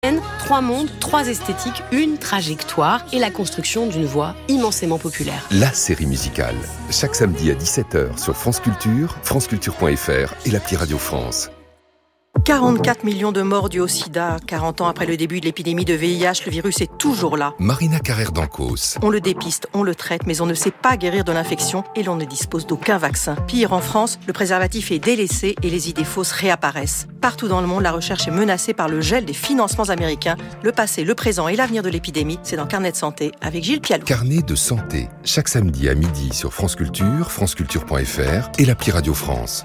3 mondes, 3 esthétiques, une trajectoire et la construction d'une voix immensément populaire. La série musicale. Chaque samedi à 17h sur France Culture, franceculture.fr et l'appli Radio France. 44 millions de morts dus au sida. 40 ans après le début de l'épidémie de VIH, le virus est toujours là. Marina Carrère d'Ancos. On le dépiste, on le traite, mais on ne sait pas guérir de l'infection et l'on ne dispose d'aucun vaccin. Pire, en France, le préservatif est délaissé et les idées fausses réapparaissent. Partout dans le monde, la recherche est menacée par le gel des financements américains. Le passé, le présent et l'avenir de l'épidémie, c'est dans Carnet de santé avec Gilles Pialou. Carnet de santé. Chaque samedi à midi sur France Culture, franceculture.fr et l'appli Radio France.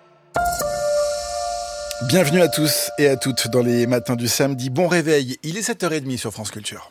Bienvenue à tous et à toutes dans les matins du samedi. Bon réveil, il est 7h30 sur France Culture.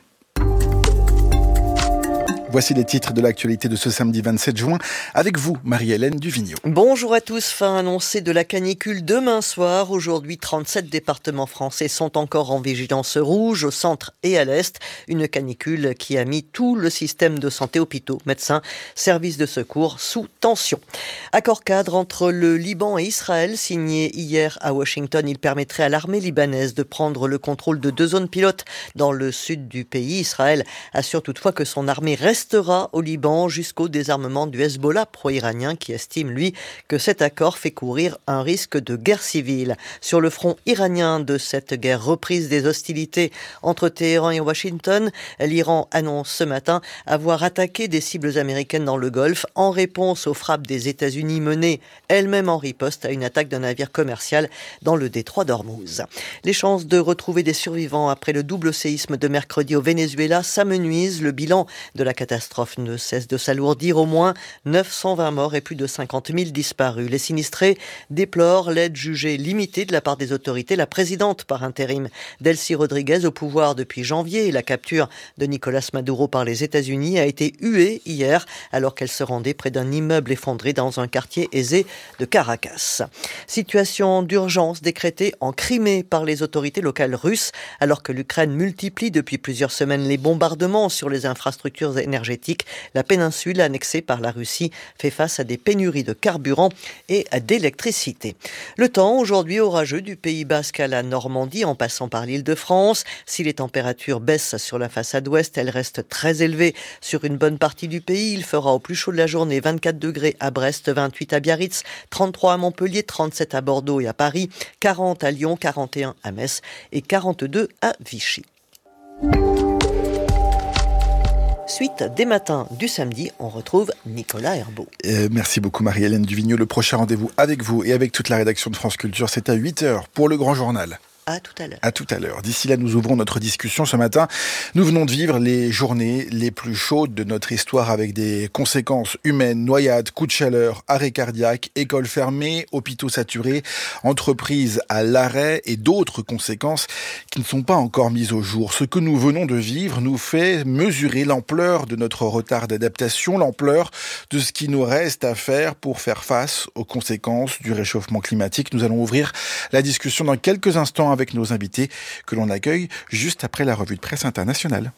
Voici les titres de l'actualité de ce samedi 27 juin avec vous, Marie-Hélène Duvigneau. Bonjour à tous. Fin annoncée de la canicule demain soir. Aujourd'hui, 37 départements français sont encore en vigilance rouge au centre et à l'est. Une canicule qui a mis tout le système de santé, hôpitaux, médecins, services de secours sous tension. Accord cadre entre le Liban et Israël signé hier à Washington. Il permettrait à l'armée libanaise de prendre le contrôle de 2 zones pilotes dans le sud du pays. Israël assure toutefois que son armée restera au Liban jusqu'au désarmement du Hezbollah pro-iranien qui estime, lui, que cet accord fait courir un risque de guerre civile. Sur le front iranien de cette guerre reprise des hostilités entre Téhéran et Washington, l'Iran annonce ce matin avoir attaqué des cibles américaines dans le Golfe en réponse aux frappes des États-Unis menées elles-mêmes en riposte à une attaque d'un navire commercial dans le détroit d'Ormuz. Les chances de retrouver des survivants après le double séisme de mercredi au Venezuela s'amenuisent. Le bilan de la catastrophe ne cesse de s'alourdir. Au moins 920 morts et plus de 50 000 disparus. Les sinistrés déplorent l'aide jugée limitée de la part des autorités. La présidente par intérim Delcy Rodriguez, au pouvoir depuis janvier, et la capture de Nicolas Maduro par les États-Unis a été huée hier alors qu'elle se rendait près d'un immeuble effondré dans un quartier aisé de Caracas. Situation d'urgence décrétée en Crimée par les autorités locales russes alors que l'Ukraine multiplie depuis plusieurs semaines les bombardements sur les infrastructures énergétiques. La péninsule annexée par la Russie fait face à des pénuries de carburant et d'électricité. Le temps aujourd'hui orageux du Pays Basque à la Normandie en passant par l'Île-de-France. Si les températures baissent sur la façade ouest, elles restent très élevées sur une bonne partie du pays. Il fera au plus chaud de la journée 24 degrés à Brest, 28 à Biarritz, 33 à Montpellier, 37 à Bordeaux et à Paris, 40 à Lyon, 41 à Metz et 42 à Vichy. Suite des matins du samedi, on retrouve Nicolas Herbeau. Merci beaucoup Marie-Hélène Duvigneau. Le prochain rendez-vous avec vous et avec toute la rédaction de France Culture, c'est à 8h pour le grand journal. À tout à l'heure. À tout à l'heure. D'ici là, nous ouvrons notre discussion ce matin. Nous venons de vivre les journées les plus chaudes de notre histoire avec des conséquences humaines, noyades, coups de chaleur, arrêt cardiaque, écoles fermées, hôpitaux saturés, entreprises à l'arrêt et d'autres conséquences qui ne sont pas encore mises au jour. Ce que nous venons de vivre nous fait mesurer l'ampleur de notre retard d'adaptation, l'ampleur de ce qui nous reste à faire pour faire face aux conséquences du réchauffement climatique. Nous allons ouvrir la discussion dans quelques instants avec nos invités que l'on accueille juste après la revue de presse internationale.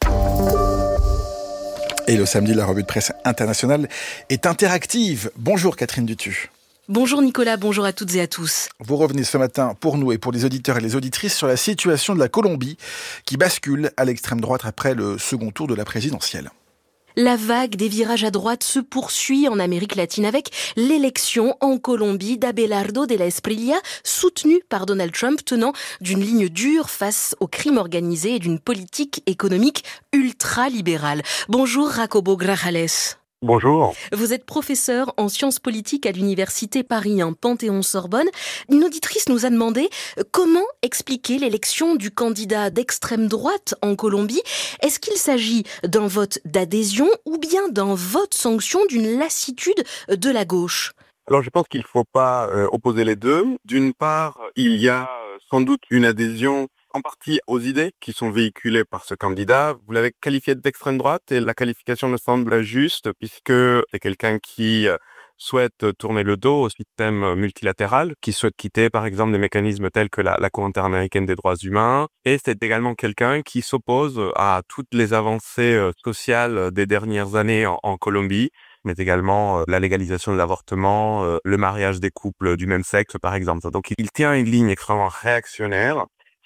Et le samedi, la revue de presse internationale est interactive. Bonjour Catherine Dutu. Bonjour Nicolas, bonjour à toutes et à tous. Vous revenez ce matin pour nous et pour les auditeurs et les auditrices sur la situation de la Colombie qui bascule à l'extrême droite après le second tour de la présidentielle. La vague des virages à droite se poursuit en Amérique latine avec l'élection en Colombie d'Abelardo de la Espriella, soutenu par Donald Trump, tenant d'une ligne dure face au crime organisé et d'une politique économique ultra-libérale. Bonjour Jacobo Grajales. Bonjour. Vous êtes professeur en sciences politiques à l'université Paris 1 Panthéon-Sorbonne. Une auditrice nous a demandé comment expliquer l'élection du candidat d'extrême droite en Colombie. Est-ce qu'il s'agit d'un vote d'adhésion ou bien d'un vote sanction d'une lassitude de la gauche ? Alors je pense qu'il ne faut pas opposer les deux. D'une part, il y a sans doute une adhésion en partie aux idées qui sont véhiculées par ce candidat. Vous l'avez qualifié d'extrême droite et la qualification me semble juste puisque c'est quelqu'un qui souhaite tourner le dos au système multilatéral, qui souhaite quitter par exemple des mécanismes tels que la Cour interaméricaine des droits humains. Et c'est également quelqu'un qui s'oppose à toutes les avancées sociales des dernières années en Colombie, mais également la légalisation de l'avortement, le mariage des couples du même sexe par exemple. Donc il tient une ligne extrêmement réactionnaire.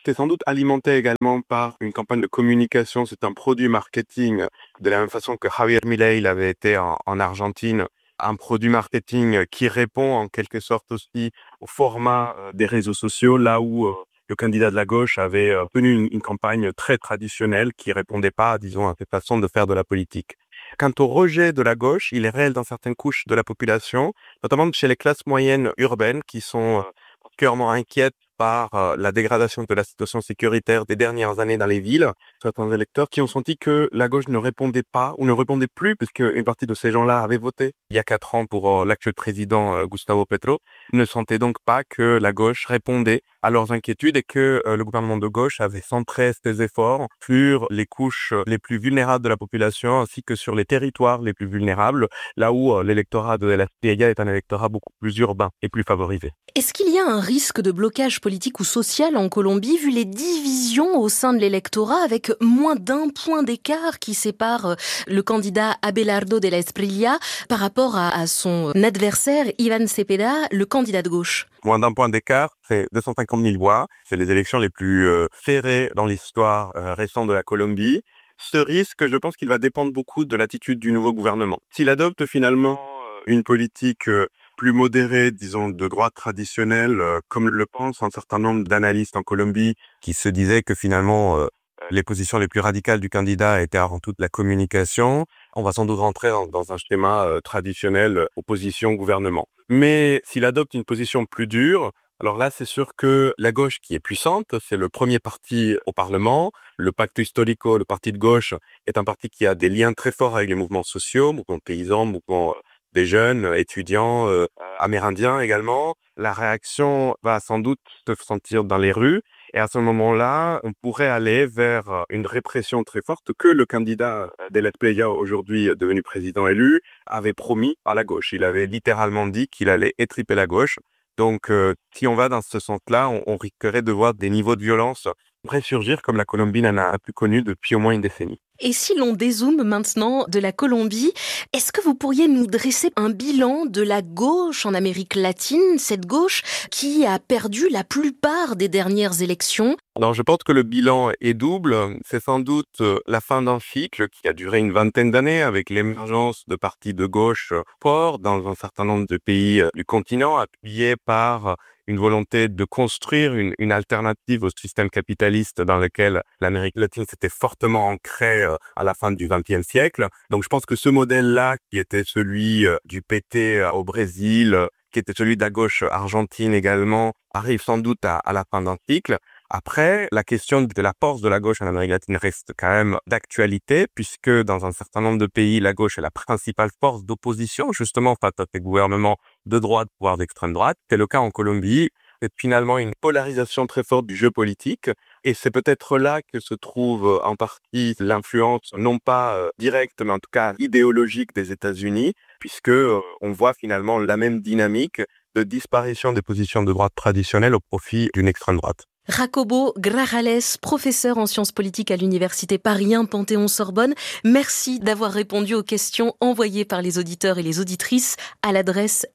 C'est sans doute alimenté également par une campagne de communication. C'est un produit marketing de la même façon que Javier Milei l'avait été en Argentine. Un produit marketing qui répond en quelque sorte aussi au format des réseaux sociaux, là où le candidat de la gauche avait tenu une campagne très traditionnelle qui répondait pas, disons, à cette façon de faire de la politique. Quant au rejet de la gauche, il est réel dans certaines couches de la population, notamment chez les classes moyennes urbaines qui sont particulièrement inquiètes par la dégradation de la situation sécuritaire des dernières années dans les villes. Certains électeurs qui ont senti que la gauche ne répondait pas ou ne répondait plus, puisque une partie de ces gens-là avaient voté il y a 4 ans pour l'actuel président Gustavo Petro, ne sentaient donc pas que la gauche répondait à leurs inquiétudes et que le gouvernement de gauche avait centré ses efforts sur les couches les plus vulnérables de la population ainsi que sur les territoires les plus vulnérables, là où l'électorat de la Espriella est un électorat beaucoup plus urbain et plus favorisé. Est-ce qu'il y a un risque de blocage politique ou social en Colombie, vu les divisions au sein de l'électorat, avec moins d'1 point d'écart qui sépare le candidat Abelardo de la Espriella par rapport à son adversaire Iván Cepeda, le candidat de gauche? Moins d'1 point d'écart, c'est 250 000 voix. C'est les élections les plus serrées dans l'histoire récente de la Colombie. Ce risque, je pense qu'il va dépendre beaucoup de l'attitude du nouveau gouvernement. S'il adopte finalement une politique plus modérée, disons, de droite traditionnelle, comme le pensent un certain nombre d'analystes en Colombie, qui se disaient que finalement, les positions les plus radicales du candidat étaient avant tout la communication, on va sans doute rentrer dans un schéma traditionnel opposition-gouvernement. Mais s'il adopte une position plus dure, alors là, c'est sûr que la gauche qui est puissante, c'est le premier parti au Parlement. Le Pacto Histórico, le parti de gauche, est un parti qui a des liens très forts avec les mouvements sociaux, mouvements paysans, mouvements des jeunes, étudiants, amérindiens également. La réaction va sans doute se sentir dans les rues. Et à ce moment-là, on pourrait aller vers une répression très forte que le candidat de la Espriella, aujourd'hui devenu président élu, avait promis à la gauche. Il avait littéralement dit qu'il allait étriper la gauche. Donc, si on va dans ce sens-là, on risquerait de voir des niveaux de violence ressurgir comme la Colombie n'en a plus connu depuis au moins une décennie. Et si l'on dézoome maintenant de la Colombie, est-ce que vous pourriez nous dresser un bilan de la gauche en Amérique latine, cette gauche qui a perdu la plupart des dernières élections? Alors, je pense que le bilan est double. C'est sans doute la fin d'un cycle qui a duré une vingtaine d'années avec l'émergence de partis de gauche forts dans un certain nombre de pays du continent, appuyés par une volonté de construire une alternative au système capitaliste dans lequel l'Amérique latine s'était fortement ancrée à la fin du XXe siècle. Donc je pense que ce modèle-là, qui était celui du PT au Brésil, qui était celui de la gauche argentine également, arrive sans doute à la fin d'un cycle. Après, la question de la force de la gauche en Amérique latine reste quand même d'actualité, puisque dans un certain nombre de pays, la gauche est la principale force d'opposition, justement, face à ces gouvernements de droite, voire d'extrême droite. C'est le cas en Colombie. C'est finalement une polarisation très forte du jeu politique. Et c'est peut-être là que se trouve en partie l'influence, non pas directe, mais en tout cas idéologique des États-Unis, puisque on voit finalement la même dynamique de disparition des positions de droite traditionnelles au profit d'une extrême droite. Jacobo Grajales, professeur en sciences politiques à l'université Paris 1 Panthéon-Sorbonne, merci d'avoir répondu aux questions envoyées par les auditeurs et les auditrices à l'adresse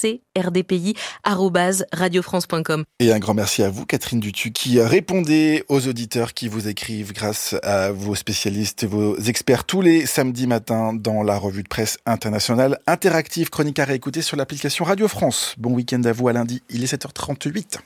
fcrdpi@radiofrance.com. Et un grand merci à vous, Catherine Dutu, qui répondez aux auditeurs qui vous écrivent grâce à vos spécialistes, vos experts tous les samedis matins dans la revue de presse internationale interactive, chronique à réécouter sur l'application Radio France. Bon week-end à vous, à lundi, il est 7h38.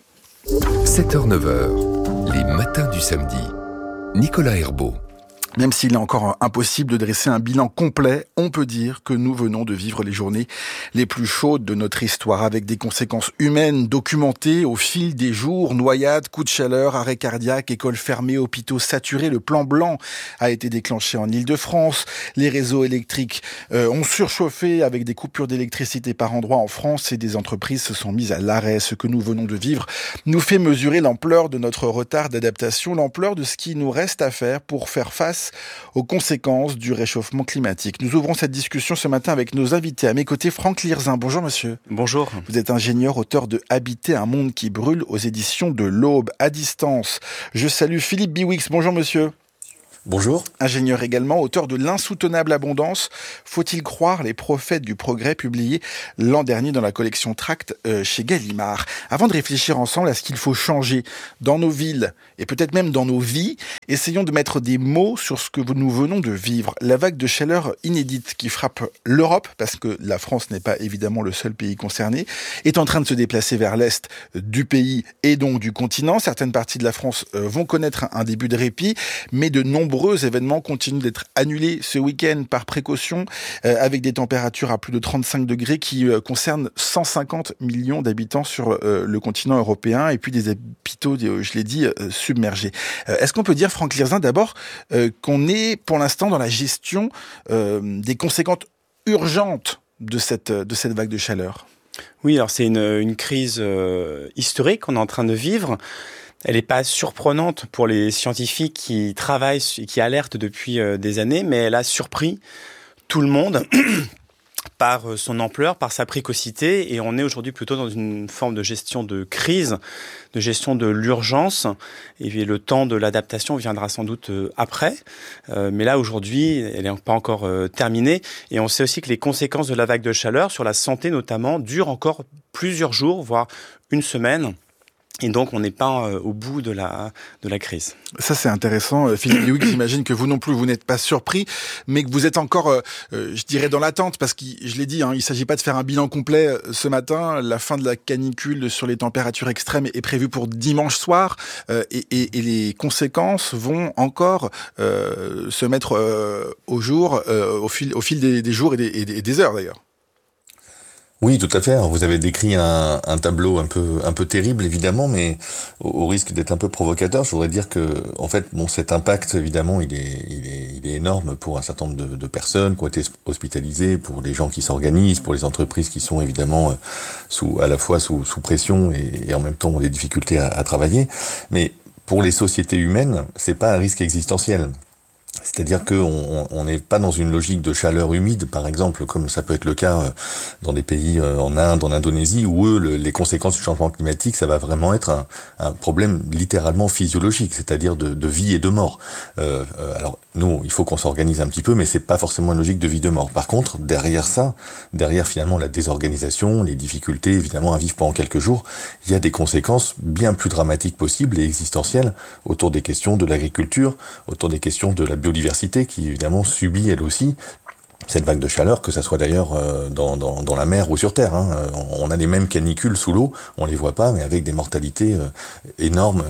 7h-9h, les matins du samedi. Nicolas Herbeau. Même s'il est encore impossible de dresser un bilan complet, on peut dire que nous venons de vivre les journées les plus chaudes de notre histoire, avec des conséquences humaines documentées au fil des jours. Noyades, coups de chaleur, arrêt cardiaque, écoles fermées, hôpitaux saturés. Le plan blanc a été déclenché en Île-de-France. Les réseaux électriques ont surchauffé avec des coupures d'électricité par endroits en France et des entreprises se sont mises à l'arrêt. Ce que nous venons de vivre nous fait mesurer l'ampleur de notre retard d'adaptation, l'ampleur de ce qui nous reste à faire pour faire face aux conséquences du réchauffement climatique. Nous ouvrons cette discussion ce matin avec nos invités. À mes côtés, Franck Lirzin. Bonjour monsieur. Bonjour. Vous êtes ingénieur, auteur de Habiter un monde qui brûle aux éditions de l'Aube. À distance, je salue Philippe Biwix. Bonjour monsieur. Bonjour. Ingénieur également, auteur de L'insoutenable abondance. Faut-il croire les prophètes du progrès, publié l'an dernier dans la collection Tract chez Gallimard. Avant de réfléchir ensemble à ce qu'il faut changer dans nos villes et peut-être même dans nos vies, essayons de mettre des mots sur ce que nous venons de vivre. La vague de chaleur inédite qui frappe l'Europe, parce que la France n'est pas évidemment le seul pays concerné, est en train de se déplacer vers l'est du pays et donc du continent. Certaines parties de la France vont connaître un début de répit, mais de nombreux événements continuent d'être annulés ce week-end par précaution, avec des températures à plus de 35 degrés qui concernent 150 millions d'habitants sur le continent européen, et puis des hôpitaux, je l'ai dit, submergés. Est-ce qu'on peut dire, Franck Lirzin, d'abord, qu'on est pour l'instant dans la gestion des conséquences urgentes de cette vague de chaleur ? Oui, alors c'est une crise historique qu'on est en train de vivre. Elle n'est pas surprenante pour les scientifiques qui travaillent et qui alertent depuis des années, mais elle a surpris tout le monde par son ampleur, par sa précocité, et on est aujourd'hui plutôt dans une forme de gestion de crise, de gestion de l'urgence, et le temps de l'adaptation viendra sans doute après, mais là aujourd'hui elle n'est pas encore terminée, et on sait aussi que les conséquences de la vague de chaleur sur la santé notamment durent encore plusieurs jours, voire une semaine. Et donc, on n'est pas au bout de la crise. Ça, c'est intéressant. Philippe Léouix, j'imagine que vous non plus, vous n'êtes pas surpris, mais que vous êtes encore, je dirais, dans l'attente, parce que, je l'ai dit, il ne s'agit pas de faire un bilan complet ce matin. La fin de la canicule sur les températures extrêmes est prévue pour dimanche soir, et les conséquences vont encore se mettre au jour, au fil des jours et des heures, d'ailleurs. Oui, tout à fait. Alors, vous avez décrit un tableau un peu terrible, évidemment, mais au risque d'être un peu provocateur, je voudrais dire que, en fait, cet impact, évidemment, il est énorme pour un certain nombre de personnes qui ont été hospitalisées, pour les gens qui s'organisent, pour les entreprises qui sont évidemment à la fois sous pression et en même temps ont des difficultés à travailler. Mais pour les sociétés humaines, c'est pas un risque existentiel. C'est-à-dire qu'on n'est pas dans une logique de chaleur humide, par exemple, comme ça peut être le cas dans des pays en Inde, en Indonésie, où les conséquences du changement climatique, ça va vraiment être un problème littéralement physiologique, c'est-à-dire de vie et de mort. Alors nous, il faut qu'on s'organise un petit peu, mais c'est pas forcément une logique de vie de mort. Par contre, derrière finalement la désorganisation, les difficultés évidemment à vivre pendant quelques jours, il y a des conséquences bien plus dramatiques possibles et existentielles autour des questions de l'agriculture, autour des questions de la biodiversité qui évidemment subit elle aussi cette vague de chaleur, que ça soit d'ailleurs dans la mer ou sur terre. On a les mêmes canicules sous l'eau, on les voit pas, mais avec des mortalités énormes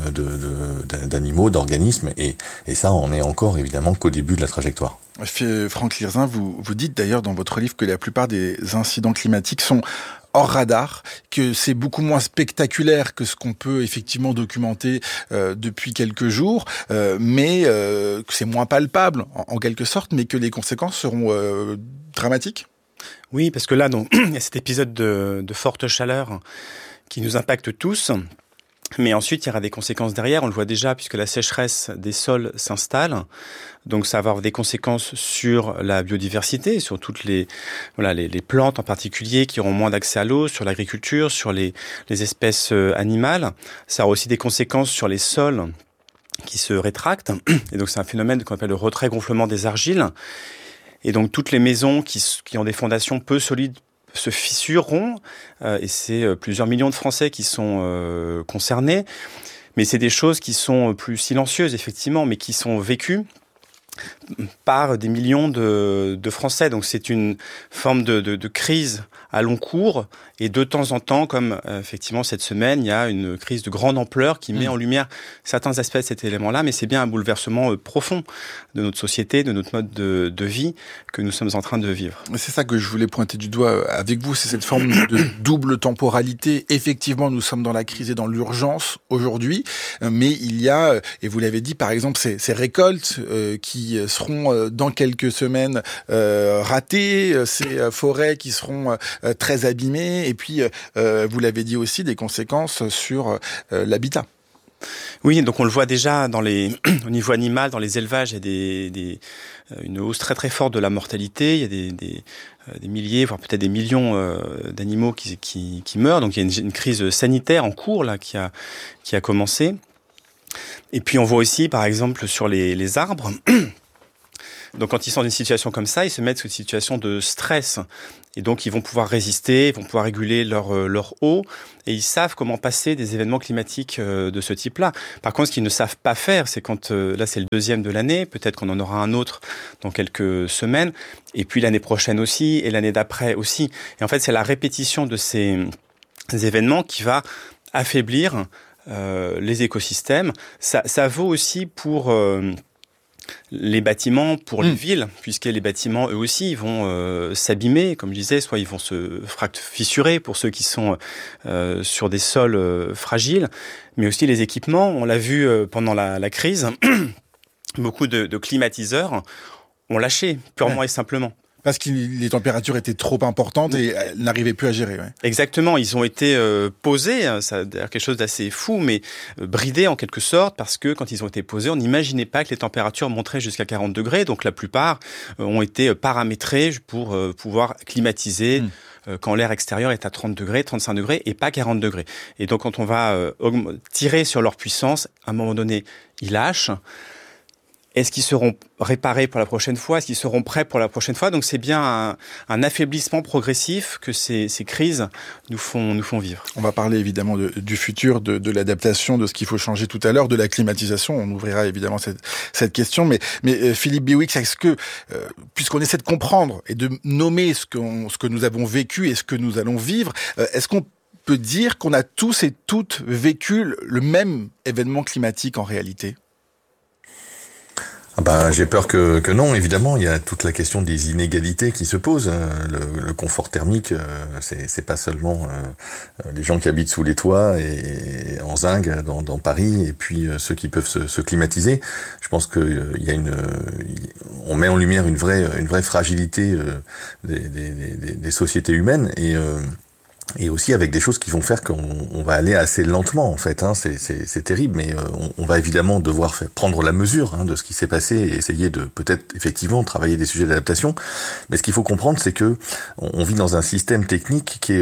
d'animaux, d'organismes, et ça, on est encore évidemment qu'au début de la trajectoire. Franck Lirzin, vous dites d'ailleurs dans votre livre que la plupart des incidents climatiques sont hors radar, que c'est beaucoup moins spectaculaire que ce qu'on peut effectivement documenter depuis quelques jours, mais que c'est moins palpable en quelque sorte, mais que les conséquences seront dramatiques. Oui, parce que là, donc, il y a cet épisode de forte chaleur qui nous impacte tous. Mais ensuite, il y aura des conséquences derrière. On le voit déjà puisque la sécheresse des sols s'installe. Donc, ça va avoir des conséquences sur la biodiversité, sur toutes les plantes en particulier qui auront moins d'accès à l'eau, sur l'agriculture, sur les espèces animales. Ça aura aussi des conséquences sur les sols qui se rétractent. Et donc, c'est un phénomène qu'on appelle le retrait-gonflement des argiles. Et donc, toutes les maisons qui ont des fondations peu solides se fissureront, et c'est plusieurs millions de Français qui sont concernés. Mais c'est des choses qui sont plus silencieuses, effectivement, mais qui sont vécues par des millions de Français. Donc c'est une forme de crise à long cours, et de temps en temps, comme effectivement cette semaine, il y a une crise de grande ampleur qui met en lumière certains aspects de cet élément-là, mais c'est bien un bouleversement profond de notre société, de notre mode de vie que nous sommes en train de vivre. C'est ça que je voulais pointer du doigt avec vous, c'est cette forme de double temporalité. Effectivement, nous sommes dans la crise et dans l'urgence aujourd'hui, mais il y a, et vous l'avez dit, par exemple, ces récoltes qui seront dans quelques semaines ratées, ces forêts qui seront très abîmées, et puis, vous l'avez dit aussi, des conséquences sur l'habitat. Oui, donc on le voit déjà au niveau animal, dans les élevages, il y a une hausse très très forte de la mortalité. Il y a des milliers, voire peut-être des millions d'animaux qui meurent. Donc il y a une crise sanitaire en cours là qui a commencé. Et puis on voit aussi, par exemple, sur les arbres, donc quand ils sont dans une situation comme ça, ils se mettent sous une situation de stress. Et donc ils vont pouvoir résister, ils vont pouvoir réguler leur eau, et ils savent comment passer des événements climatiques de ce type-là. Par contre, ce qu'ils ne savent pas faire, c'est quand, là c'est le 2e de l'année, peut-être qu'on en aura un autre dans quelques semaines, et puis l'année prochaine aussi, et l'année d'après aussi. Et en fait, c'est la répétition de ces événements qui va affaiblir les écosystèmes. Ça vaut aussi pour les bâtiments, pour les villes, puisque les bâtiments, eux aussi, vont s'abîmer, comme je disais, soit ils vont se fissurer pour ceux qui sont sur des sols fragiles, mais aussi les équipements. On l'a vu pendant la crise, beaucoup de climatiseurs ont lâché, purement et simplement. Parce que les températures étaient trop importantes et elles n'arrivaient plus à gérer. Ouais. Exactement, ils ont été posés, ça d'ailleurs quelque chose d'assez fou, mais bridés en quelque sorte, parce que quand ils ont été posés, on n'imaginait pas que les températures monteraient jusqu'à 40 degrés, donc la plupart ont été paramétrés pour pouvoir climatiser quand l'air extérieur est à 30 degrés, 35 degrés et pas 40 degrés. Et donc quand on va tirer sur leur puissance, à un moment donné, ils lâchent. Est-ce qu'ils seront réparés pour la prochaine fois? Est-ce qu'ils seront prêts pour la prochaine fois? Donc c'est bien un affaiblissement progressif que ces crises nous font vivre. On va parler évidemment du futur, de l'adaptation, de ce qu'il faut changer tout à l'heure, de la climatisation. On ouvrira évidemment cette question. Mais Philippe Biwix, est-ce que, puisqu'on essaie de comprendre et de nommer ce que nous avons vécu et ce que nous allons vivre, est-ce qu'on peut dire qu'on a tous et toutes vécu le même événement climatique en réalité? J'ai peur que non, évidemment. Il y a toute la question des inégalités qui se posent. Le confort thermique, c'est pas seulement les gens qui habitent sous les toits et en zinc dans Paris, et puis ceux qui peuvent se climatiser. Je pense que il y a on met en lumière une vraie fragilité des sociétés humaines, et aussi avec des choses qui vont faire qu'on va aller assez lentement en fait. C'est terrible, mais on va évidemment devoir prendre la mesure de ce qui s'est passé et essayer de peut-être effectivement travailler des sujets d'adaptation. Mais ce qu'il faut comprendre, c'est que on vit dans un système technique qui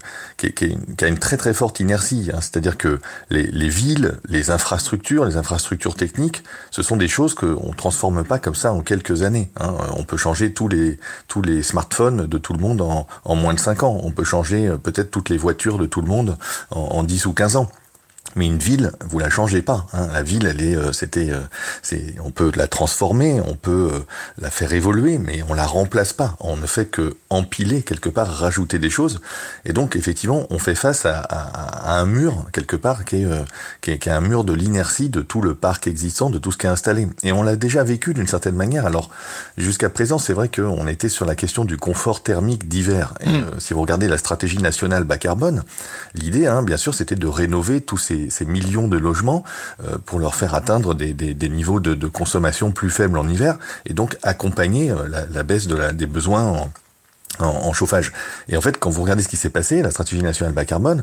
a une très très forte inertie. C'est-à-dire que les villes, les infrastructures techniques, ce sont des choses qu'on transforme pas comme ça en quelques années. On peut changer tous les smartphones de tout le monde en moins de 5 ans. On peut changer peut-être toutes les voitures de tout le monde en 10 ou 15 ans. Mais une ville, vous la changez pas. La ville, on peut la transformer, on peut la faire évoluer, mais on la remplace pas. On ne fait que empiler quelque part, rajouter des choses. Et donc, effectivement, on fait face à un mur quelque part qui est un mur de l'inertie de tout le parc existant, de tout ce qui est installé. Et on l'a déjà vécu d'une certaine manière. Alors, jusqu'à présent, c'est vrai qu'on était sur la question du confort thermique d'hiver. Et si vous regardez la stratégie nationale bas carbone, l'idée, bien sûr, c'était de rénover tous ces millions de logements pour leur faire atteindre des niveaux de consommation plus faibles en hiver, et donc accompagner la baisse des besoins en chauffage. Et en fait, quand vous regardez ce qui s'est passé, la stratégie nationale bas carbone,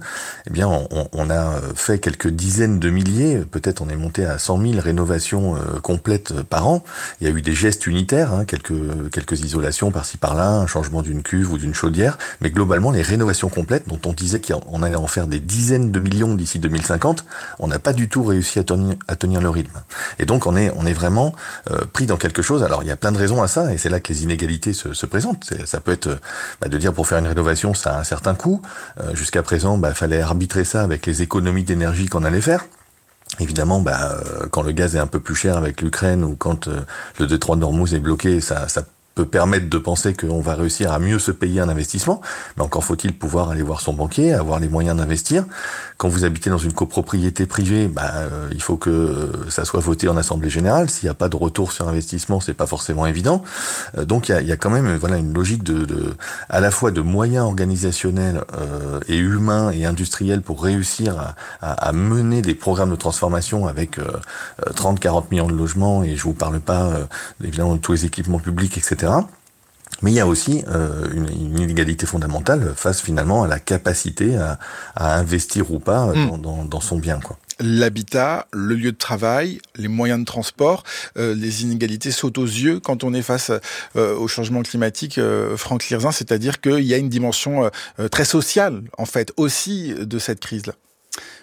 on a fait quelques dizaines de milliers, peut-être on est monté à 100 000 rénovations complètes par an. Il y a eu des gestes unitaires, quelques isolations par-ci par-là, un changement d'une cuve ou d'une chaudière, mais globalement, les rénovations complètes, dont on disait qu'on allait en faire des dizaines de millions d'ici 2050, on n'a pas du tout réussi à tenir le rythme. Et donc, on est vraiment pris dans quelque chose. Alors, il y a plein de raisons à ça, et c'est là que les inégalités se présentent. Ça peut être de dire pour faire une rénovation, ça a un certain coût. Jusqu'à présent, fallait arbitrer ça avec les économies d'énergie qu'on allait faire. Évidemment, quand le gaz est un peu plus cher avec l'Ukraine, ou quand le détroit d'Ormuz est bloqué, ça peut permettre de penser qu'on va réussir à mieux se payer un investissement, mais encore faut-il pouvoir aller voir son banquier, avoir les moyens d'investir. Quand vous habitez dans une copropriété privée, il faut que ça soit voté en assemblée générale. S'il n'y a pas de retour sur investissement, c'est pas forcément évident. Donc il y a quand même une logique à la fois de moyens organisationnels et humains et industriels pour réussir à mener des programmes de transformation avec 30-40 millions de logements, et je vous parle pas évidemment de tous les équipements publics, etc. Mais il y a aussi une inégalité fondamentale face finalement à la capacité à investir ou pas dans son bien, quoi. L'habitat, le lieu de travail, les moyens de transport, les inégalités sautent aux yeux quand on est face au changement climatique, Franck Lirzin, c'est-à-dire qu'il y a une dimension très sociale, en fait, aussi de cette crise-là.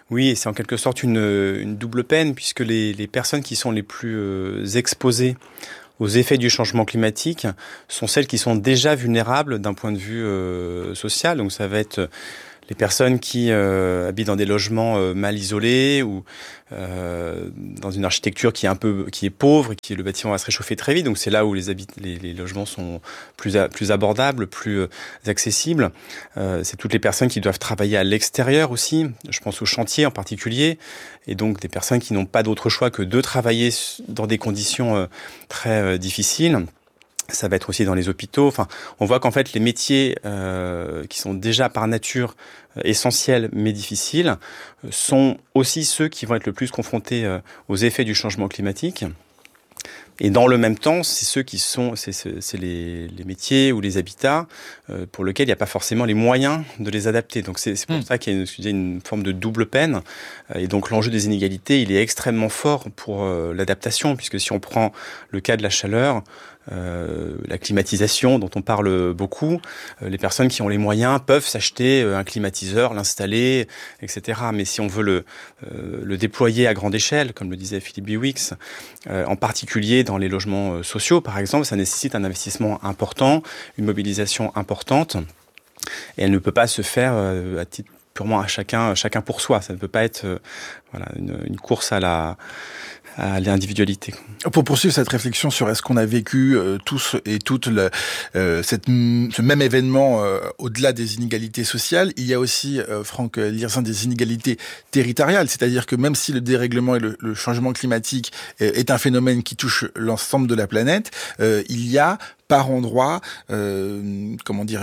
Oui, et c'est en quelque sorte une double peine, puisque les personnes qui sont les plus exposées aux effets du changement climatique sont celles qui sont déjà vulnérables d'un point de vue social. Donc ça va être les personnes qui habitent dans des logements mal isolés ou dans une architecture qui est pauvre et qui le bâtiment va se réchauffer très vite. Donc c'est là où les logements sont plus abordables, plus accessibles. C'est toutes les personnes qui doivent travailler à l'extérieur aussi. Je pense aux chantiers en particulier, et donc des personnes qui n'ont pas d'autre choix que de travailler dans des conditions très difficiles. Ça va être aussi dans les hôpitaux. Enfin, on voit qu'en fait, les métiers qui sont déjà par nature essentiels mais difficiles sont aussi ceux qui vont être le plus confrontés aux effets du changement climatique. Et dans le même temps, c'est les métiers ou les habitats pour lesquels il n'y a pas forcément les moyens de les adapter. Donc c'est pour ça qu'il y a une forme de double peine. Et donc l'enjeu des inégalités, il est extrêmement fort pour l'adaptation, puisque si on prend le cas de la chaleur, la climatisation dont on parle beaucoup, les personnes qui ont les moyens peuvent s'acheter un climatiseur, l'installer, etc. Mais si on veut le déployer à grande échelle, comme le disait Philippe Biwix, en particulier dans les logements sociaux, par exemple, ça nécessite un investissement important, une mobilisation importante, et elle ne peut pas se faire à titre purement à chacun pour soi. Ça ne peut pas être une course à l'individualité. Pour poursuivre cette réflexion sur est-ce qu'on a vécu tous et toutes ce même événement au-delà des inégalités sociales, il y a aussi, Franck Liersin, des inégalités territoriales, c'est-à-dire que même si le dérèglement et le changement climatique est un phénomène qui touche l'ensemble de la planète, il y a par endroit, une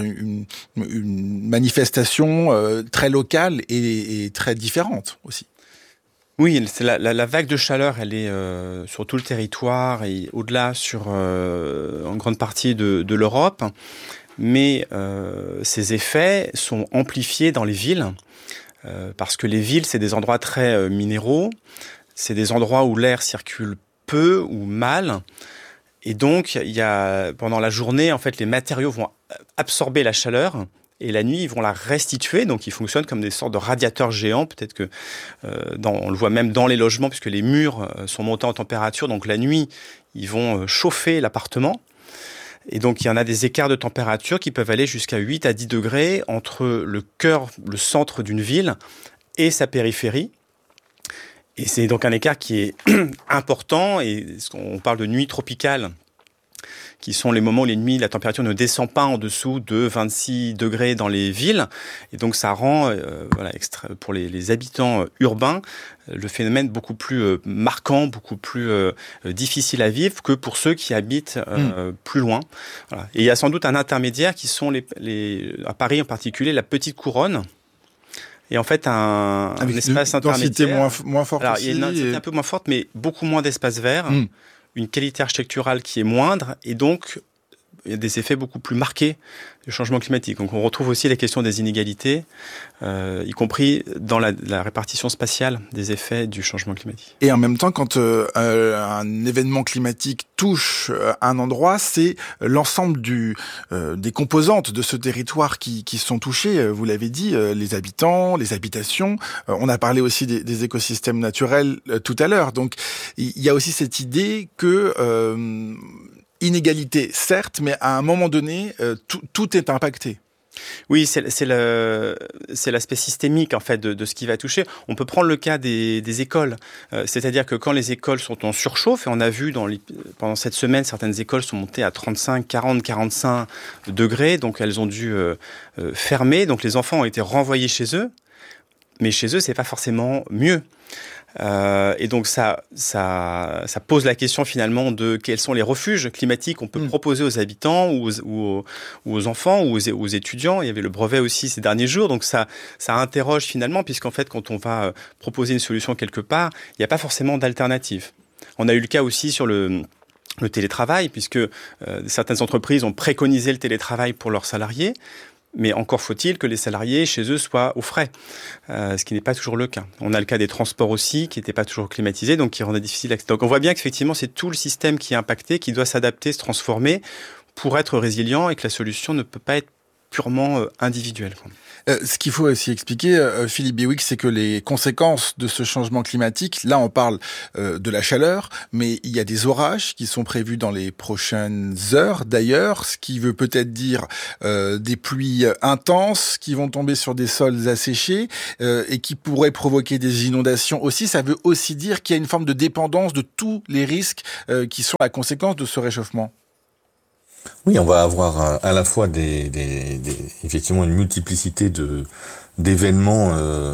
manifestation très locale et très différente aussi. Oui, c'est la vague de chaleur, elle est sur tout le territoire et au-delà en grande partie de l'Europe. Mais ces effets sont amplifiés dans les villes parce que les villes, c'est des endroits très minéraux, c'est des endroits où l'air circule peu ou mal. Et donc, pendant la journée, en fait, les matériaux vont absorber la chaleur. Et la nuit, ils vont la restituer, donc ils fonctionnent comme des sortes de radiateurs géants. Peut-être que on le voit même dans les logements, puisque les murs sont montés en température. Donc la nuit, ils vont chauffer l'appartement. Et donc il y en a des écarts de température qui peuvent aller jusqu'à 8 à 10 degrés entre le centre d'une ville et sa périphérie. Et c'est donc un écart qui est important. Et on parle de nuit tropicale, qui sont les moments où la température ne descend pas en dessous de 26 degrés dans les villes. Et donc ça rend, pour les habitants urbains, le phénomène beaucoup plus marquant, beaucoup plus difficile à vivre que pour ceux qui habitent plus loin. Voilà. Et il y a sans doute un intermédiaire qui sont à Paris en particulier, la petite couronne. Et en fait, un espace intermédiaire. Une densité moins forte. Alors, il y a une densité un peu moins forte, mais beaucoup moins d'espace vert. Une qualité architecturale qui est moindre, et donc il y a des effets beaucoup plus marqués du changement climatique. Donc on retrouve aussi les questions des inégalités, y compris dans la répartition spatiale des effets du changement climatique. Et en même temps, quand un événement climatique touche un endroit, c'est l'ensemble des composantes de ce territoire qui sont touchées. Vous l'avez dit, les habitants, les habitations. On a parlé aussi des écosystèmes naturels tout à l'heure. Donc il y a aussi cette idée que inégalité, certes, mais à un moment donné, tout est impacté. Oui, c'est l'aspect systémique en fait de ce qui va toucher. On peut prendre le cas des écoles, c'est-à-dire que quand les écoles sont en surchauffe, et on a vu pendant cette semaine, certaines écoles sont montées à 35, 40, 45 degrés, donc elles ont dû fermer, donc les enfants ont été renvoyés chez eux, mais chez eux, c'est pas forcément mieux. Et donc ça pose la question finalement de quels sont les refuges climatiques qu'on peut proposer aux habitants ou aux enfants ou aux étudiants. Il y avait le brevet aussi ces derniers jours, donc ça interroge finalement, puisqu'en fait quand on va proposer une solution quelque part, il n'y a pas forcément d'alternative. On a eu le cas aussi sur le télétravail, puisque certaines entreprises ont préconisé le télétravail pour leurs salariés. Mais encore faut-il que les salariés chez eux soient au frais, ce qui n'est pas toujours le cas. On a le cas des transports aussi, qui n'étaient pas toujours climatisés, donc qui rendaient difficile l'accès. Donc on voit bien qu'effectivement, c'est tout le système qui est impacté, qui doit s'adapter, se transformer pour être résilient, et que la solution ne peut pas être purement individuel. Ce qu'il faut aussi expliquer, Philippe Biouix, c'est que les conséquences de ce changement climatique, là on parle de la chaleur, mais il y a des orages qui sont prévus dans les prochaines heures d'ailleurs, ce qui veut peut-être dire des pluies intenses qui vont tomber sur des sols asséchés et qui pourraient provoquer des inondations aussi. Ça veut aussi dire qu'il y a une forme de dépendance de tous les risques qui sont la conséquence de ce réchauffement. Oui, on va avoir à la fois effectivement une multiplicité d'événements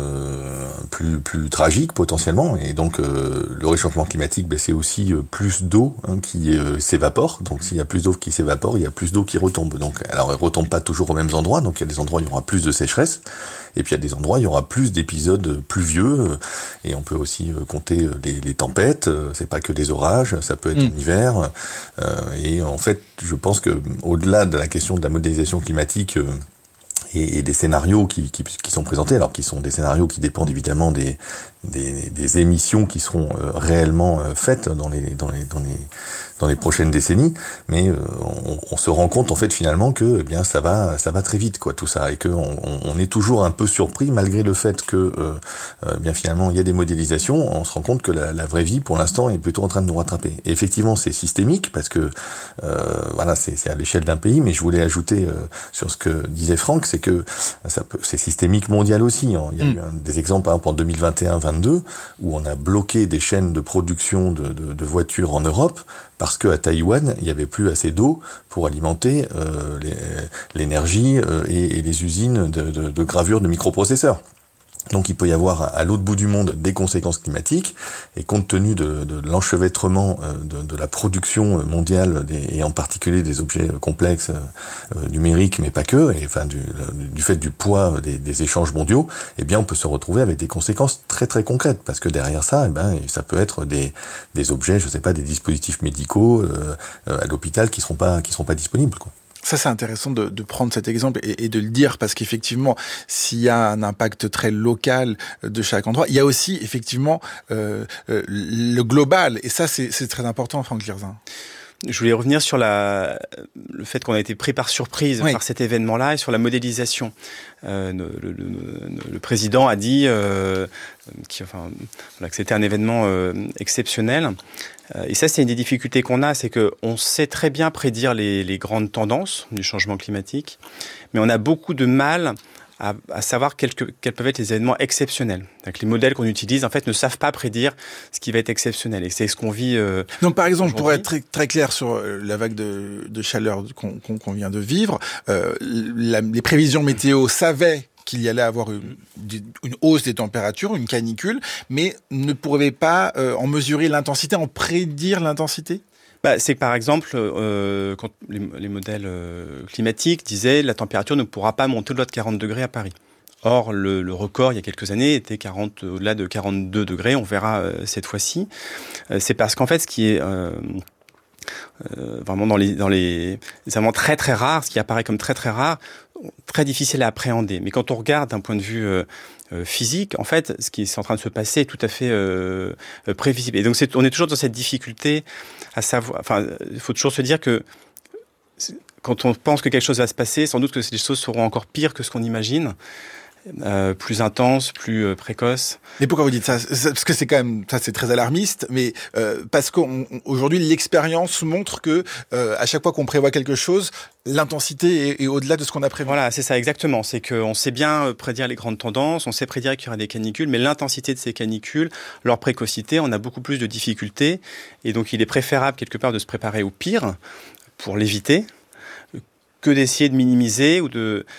plus tragiques potentiellement, et donc le réchauffement climatique, c'est aussi plus d'eau qui s'évapore. Donc s'il y a plus d'eau qui s'évapore, il y a plus d'eau qui retombe. Donc alors elle retombe pas toujours aux mêmes endroits, donc il y a des endroits où il y aura plus de sécheresse, et puis il y a des endroits où il y aura plus d'épisodes pluvieux, et on peut aussi compter les tempêtes. C'est pas que des orages, ça peut être l'hiver, et en fait je pense que au-delà de la question de la modélisation climatique et des scénarios qui sont présentés, alors qui sont des scénarios qui dépendent évidemment des émissions qui seront réellement faites dans les prochaines décennies, mais on se rend compte en fait finalement que ça va très vite tout ça, et que on est toujours un peu surpris malgré le fait que finalement il y a des modélisations. On se rend compte que la vraie vie pour l'instant est plutôt en train de nous rattraper. Et effectivement c'est systémique parce que c'est à l'échelle d'un pays, mais je voulais ajouter sur ce que disait Franck, c'est que c'est systémique mondial aussi. Il y a eu des exemples par exemple en 2021-22 où on a bloqué des chaînes de production de voitures en Europe parce que à Taïwan il y avait plus assez d'eau pour alimenter l'énergie et les usines de gravure de microprocesseurs. Donc il peut y avoir à l'autre bout du monde des conséquences climatiques, et compte tenu de l'enchevêtrement de la production mondiale et en particulier des objets complexes numériques, mais pas que, et enfin du fait du poids des échanges mondiaux, on peut se retrouver avec des conséquences très très concrètes, parce que derrière ça, ça peut être des objets, je sais pas, des dispositifs médicaux à l'hôpital qui seront pas disponibles, quoi. Ça, c'est intéressant de prendre cet exemple et de le dire, parce qu'effectivement, s'il y a un impact très local de chaque endroit, il y a aussi effectivement le global. Et ça, c'est très important, Franck Lirzin. Je voulais revenir sur le fait qu'on a été pris par surprise par cet événement-là et sur la modélisation. Le président a dit que c'était un événement exceptionnel. Et ça, c'est une des difficultés qu'on a, c'est qu'on sait très bien prédire les grandes tendances du changement climatique, mais on a beaucoup de mal à savoir quels peuvent être les événements exceptionnels. Donc, les modèles qu'on utilise, en fait, ne savent pas prédire ce qui va être exceptionnel. Et c'est ce qu'on vit Donc, par exemple, pour être très, très clair sur la vague de chaleur qu'on vient de vivre, les prévisions météo savaient qu'il y allait avoir une hausse des températures, une canicule, mais ne pourraient pas en mesurer l'intensité, en prédire l'intensité ? C'est que par exemple, quand les modèles climatiques disaient la température ne pourra pas monter au-delà de 40 degrés à Paris. Or, le record, il y a quelques années, était au-delà de 42 degrés. On verra cette fois-ci. C'est parce qu'en fait, ce qui est vraiment dans les événements très très rares, ce qui apparaît comme très très rare, très difficile à appréhender. Mais quand on regarde d'un point de vue physique, en fait, ce qui est en train de se passer est tout à fait prévisible. Et donc, on est toujours dans cette difficulté à savoir. Enfin, il faut toujours se dire que quand on pense que quelque chose va se passer, sans doute que les choses seront encore pires que ce qu'on imagine. Plus intense, plus précoce. Mais pourquoi vous dites ça ? Parce que c'est quand même, ça c'est très alarmiste, mais parce qu'aujourd'hui l'expérience montre que à chaque fois qu'on prévoit quelque chose, l'intensité est au-delà de ce qu'on a prévu. Voilà, c'est ça exactement. C'est qu'on sait bien prédire les grandes tendances, on sait prédire qu'il y aura des canicules, mais l'intensité de ces canicules, leur précocité, on a beaucoup plus de difficultés, et donc il est préférable quelque part de se préparer au pire pour l'éviter, que d'essayer de minimiser ou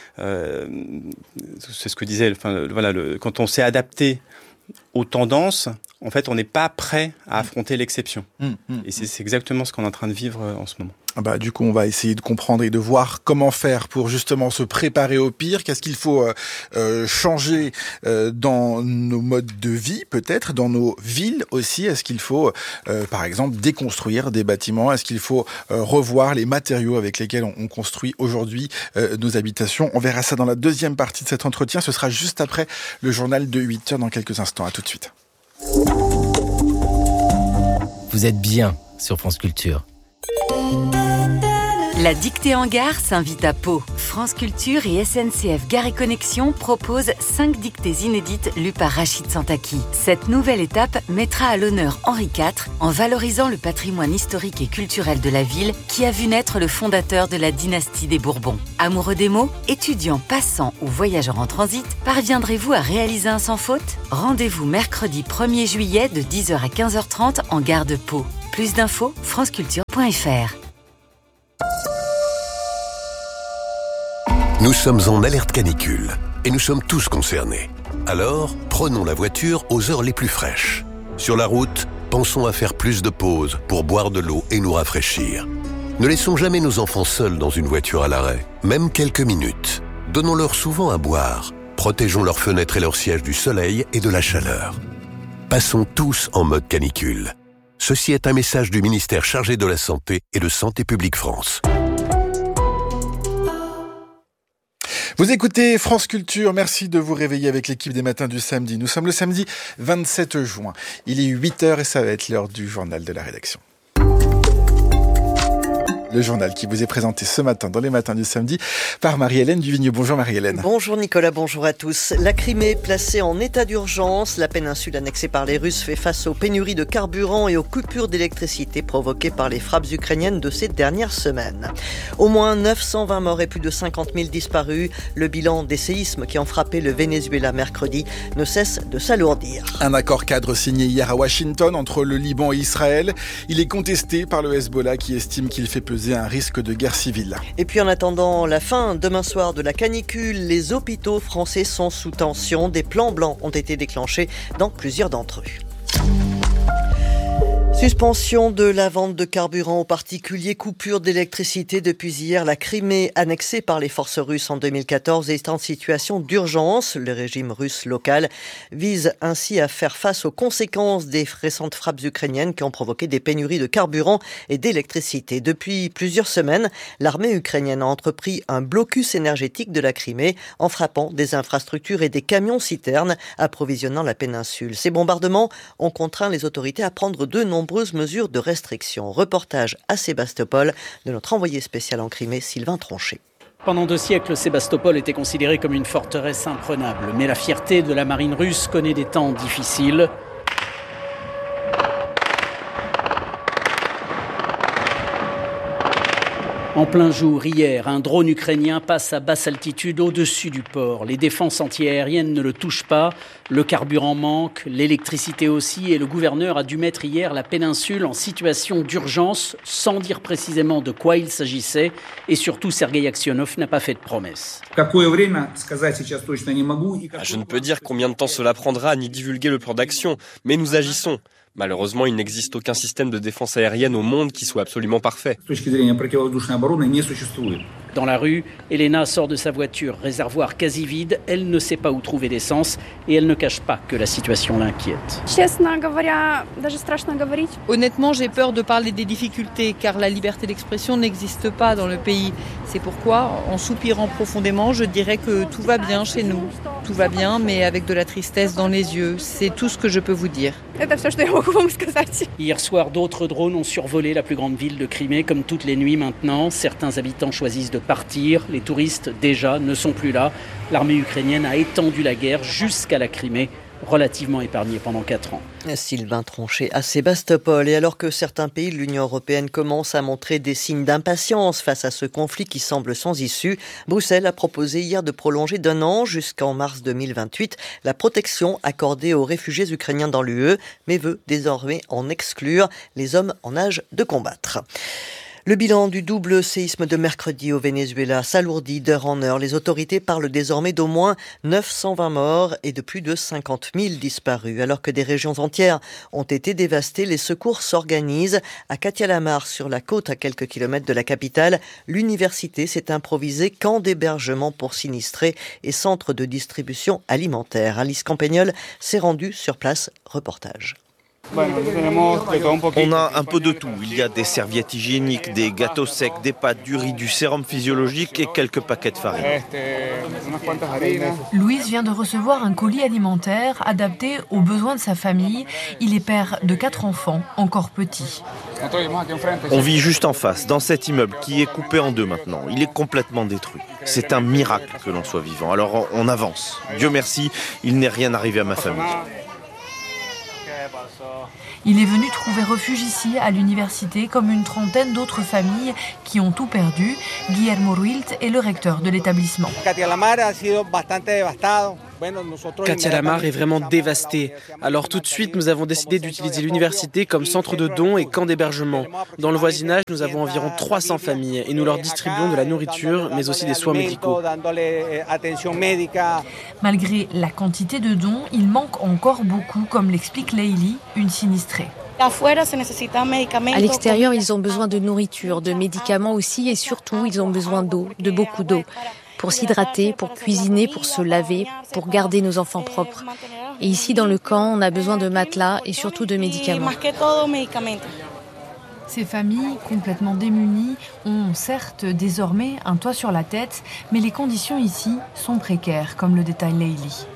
c'est ce que disait, quand on s'est adapté aux tendances, en fait, on n'est pas prêt à affronter l'exception. Et c'est exactement ce qu'on est en train de vivre en ce moment. Du coup, on va essayer de comprendre et de voir comment faire pour justement se préparer au pire. Qu'est-ce qu'il faut changer dans nos modes de vie, peut-être, dans nos villes aussi. Est-ce qu'il faut, par exemple, déconstruire des bâtiments ? Est-ce qu'il faut revoir les matériaux avec lesquels on construit aujourd'hui nos habitations ? On verra ça dans la deuxième partie de cet entretien. Ce sera juste après le journal de 8h dans quelques instants. À tout de suite. Vous êtes bien sur France Culture. La dictée en gare s'invite à Pau. France Culture et SNCF Gare et Connexion proposent 5 dictées inédites lues par Rachid Santaki. Cette nouvelle étape mettra à l'honneur Henri IV en valorisant le patrimoine historique et culturel de la ville qui a vu naître le fondateur de la dynastie des Bourbons. Amoureux des mots, étudiants, passants ou voyageurs en transit, parviendrez-vous à réaliser un sans faute ? Rendez-vous mercredi 1er juillet de 10h à 15h30 en gare de Pau. Plus d'infos, franceculture.fr. Nous sommes en alerte canicule et nous sommes tous concernés. Alors, prenons la voiture aux heures les plus fraîches. Sur la route, pensons à faire plus de pauses pour boire de l'eau et nous rafraîchir. Ne laissons jamais nos enfants seuls dans une voiture à l'arrêt, même quelques minutes. Donnons-leur souvent à boire. Protégeons leurs fenêtres et leurs sièges du soleil et de la chaleur. Passons tous en mode canicule. Ceci est un message du ministère chargé de la Santé et de Santé publique France. Vous écoutez France Culture, merci de vous réveiller avec l'équipe des matins du samedi. Nous sommes le samedi 27 juin. Il est 8h et ça va être l'heure du journal de la rédaction. Le journal qui vous est présenté ce matin dans les matins du samedi par Marie-Hélène Duvigneau. Bonjour Marie-Hélène. Bonjour Nicolas, bonjour à tous. La Crimée placée en état d'urgence. La péninsule annexée par les Russes fait face aux pénuries de carburant et aux coupures d'électricité provoquées par les frappes ukrainiennes de ces dernières semaines. Au moins 920 morts et plus de 50 000 disparus. Le bilan des séismes qui ont frappé le Venezuela mercredi ne cesse de s'alourdir. Un accord cadre signé hier à Washington entre le Liban et Israël. Il est contesté par le Hezbollah qui estime qu'il fait peser un risque de guerre civile. Et puis en attendant la fin demain soir de la canicule, les hôpitaux français sont sous tension. Des plans blancs ont été déclenchés dans plusieurs d'entre eux. Suspension de la vente de carburant aux particuliers, coupure d'électricité depuis hier. La Crimée, annexée par les forces russes en 2014, est en situation d'urgence. Le régime russe local vise ainsi à faire face aux conséquences des récentes frappes ukrainiennes qui ont provoqué des pénuries de carburant et d'électricité. Depuis plusieurs semaines, l'armée ukrainienne a entrepris un blocus énergétique de la Crimée en frappant des infrastructures et des camions-citernes approvisionnant la péninsule. Ces bombardements ont contraint les autorités à prendre de nombreuses mesures de restriction. Reportage à Sébastopol de notre envoyé spécial en Crimée, Sylvain Tronchet. Pendant 2 siècles, Sébastopol était considérée comme une forteresse imprenable. Mais la fierté de la marine russe connaît des temps difficiles. En plein jour, hier, un drone ukrainien passe à basse altitude au-dessus du port. Les défenses antiaériennes ne le touchent pas, le carburant manque, l'électricité aussi, et le gouverneur a dû mettre hier la péninsule en situation d'urgence, sans dire précisément de quoi il s'agissait, et surtout Sergueï Aksionov n'a pas fait de promesse. Je ne peux dire combien de temps cela prendra, ni divulguer le plan d'action, mais nous agissons. Malheureusement, il n'existe aucun système de défense aérienne au monde qui soit absolument parfait. Dans la rue, Elena sort de sa voiture, réservoir quasi vide. Elle ne sait pas où trouver l'essence et elle ne cache pas que la situation l'inquiète. Honnêtement, j'ai peur de parler des difficultés car la liberté d'expression n'existe pas dans le pays. C'est pourquoi, en soupirant profondément, je dirais que tout va bien chez nous. Tout va bien, mais avec de la tristesse dans les yeux. C'est tout ce que je peux vous dire. Hier soir, d'autres drones ont survolé la plus grande ville de Crimée, comme toutes les nuits maintenant. Certains habitants choisissent de partir. Les touristes, déjà, ne sont plus là. L'armée ukrainienne a étendu la guerre jusqu'à la Crimée, relativement épargnée pendant 4 ans. Sylvain Tronchet à Sébastopol. Et alors que certains pays de l'Union européenne commencent à montrer des signes d'impatience face à ce conflit qui semble sans issue, Bruxelles a proposé hier de prolonger d'1 an jusqu'en mars 2028 la protection accordée aux réfugiés ukrainiens dans l'UE, mais veut désormais en exclure les hommes en âge de combattre. Le bilan du double séisme de mercredi au Venezuela s'alourdit d'heure en heure. Les autorités parlent désormais d'au moins 920 morts et de plus de 50 000 disparus. Alors que des régions entières ont été dévastées, les secours s'organisent. À Katia-la-Mar, sur la côte à quelques kilomètres de la capitale, l'université s'est improvisée camp d'hébergement pour sinistrés et centre de distribution alimentaire. Alice Campagnol s'est rendue sur place. Reportage. On a un peu de tout. Il y a des serviettes hygiéniques, des gâteaux secs, des pâtes, du riz, du sérum physiologique et quelques paquets de farine. Luis vient de recevoir un colis alimentaire adapté aux besoins de sa famille. Il est père de 4 enfants, encore petits. On vit juste en face, dans cet immeuble qui est coupé en deux maintenant. Il est complètement détruit. C'est un miracle que l'on soit vivant. Alors on avance. Dieu merci, il n'est rien arrivé à ma famille. Il est venu trouver refuge ici, à l'université, comme une trentaine d'autres familles qui ont tout perdu. Guillermo Ruilt est le recteur de l'établissement. Katia Lamar est vraiment dévastée. Alors tout de suite, nous avons décidé d'utiliser l'université comme centre de dons et camp d'hébergement. Dans le voisinage, nous avons environ 300 familles et nous leur distribuons de la nourriture, mais aussi des soins médicaux. Malgré la quantité de dons, il manque encore beaucoup, comme l'explique Leili, une sinistrée. À l'extérieur, ils ont besoin de nourriture, de médicaments aussi, et surtout, ils ont besoin d'eau, de beaucoup d'eau, pour s'hydrater, pour cuisiner, pour se laver, pour garder nos enfants propres. Et ici, dans le camp, on a besoin de matelas et surtout de médicaments. Ces familles, complètement démunies, ont certes désormais un toit sur la tête, mais les conditions ici sont précaires, comme le détaille Leili.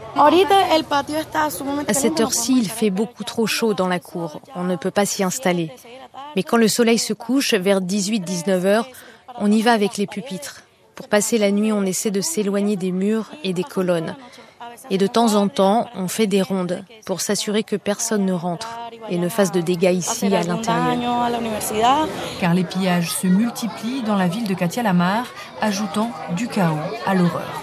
À cette heure-ci, il fait beaucoup trop chaud dans la cour. On ne peut pas s'y installer. Mais quand le soleil se couche, vers 18-19 heures, on y va avec les pupitres. Pour passer la nuit, on essaie de s'éloigner des murs et des colonnes. Et de temps en temps, on fait des rondes pour s'assurer que personne ne rentre et ne fasse de dégâts ici à l'intérieur. Car les pillages se multiplient dans la ville de Katia Lamar, ajoutant du chaos à l'horreur.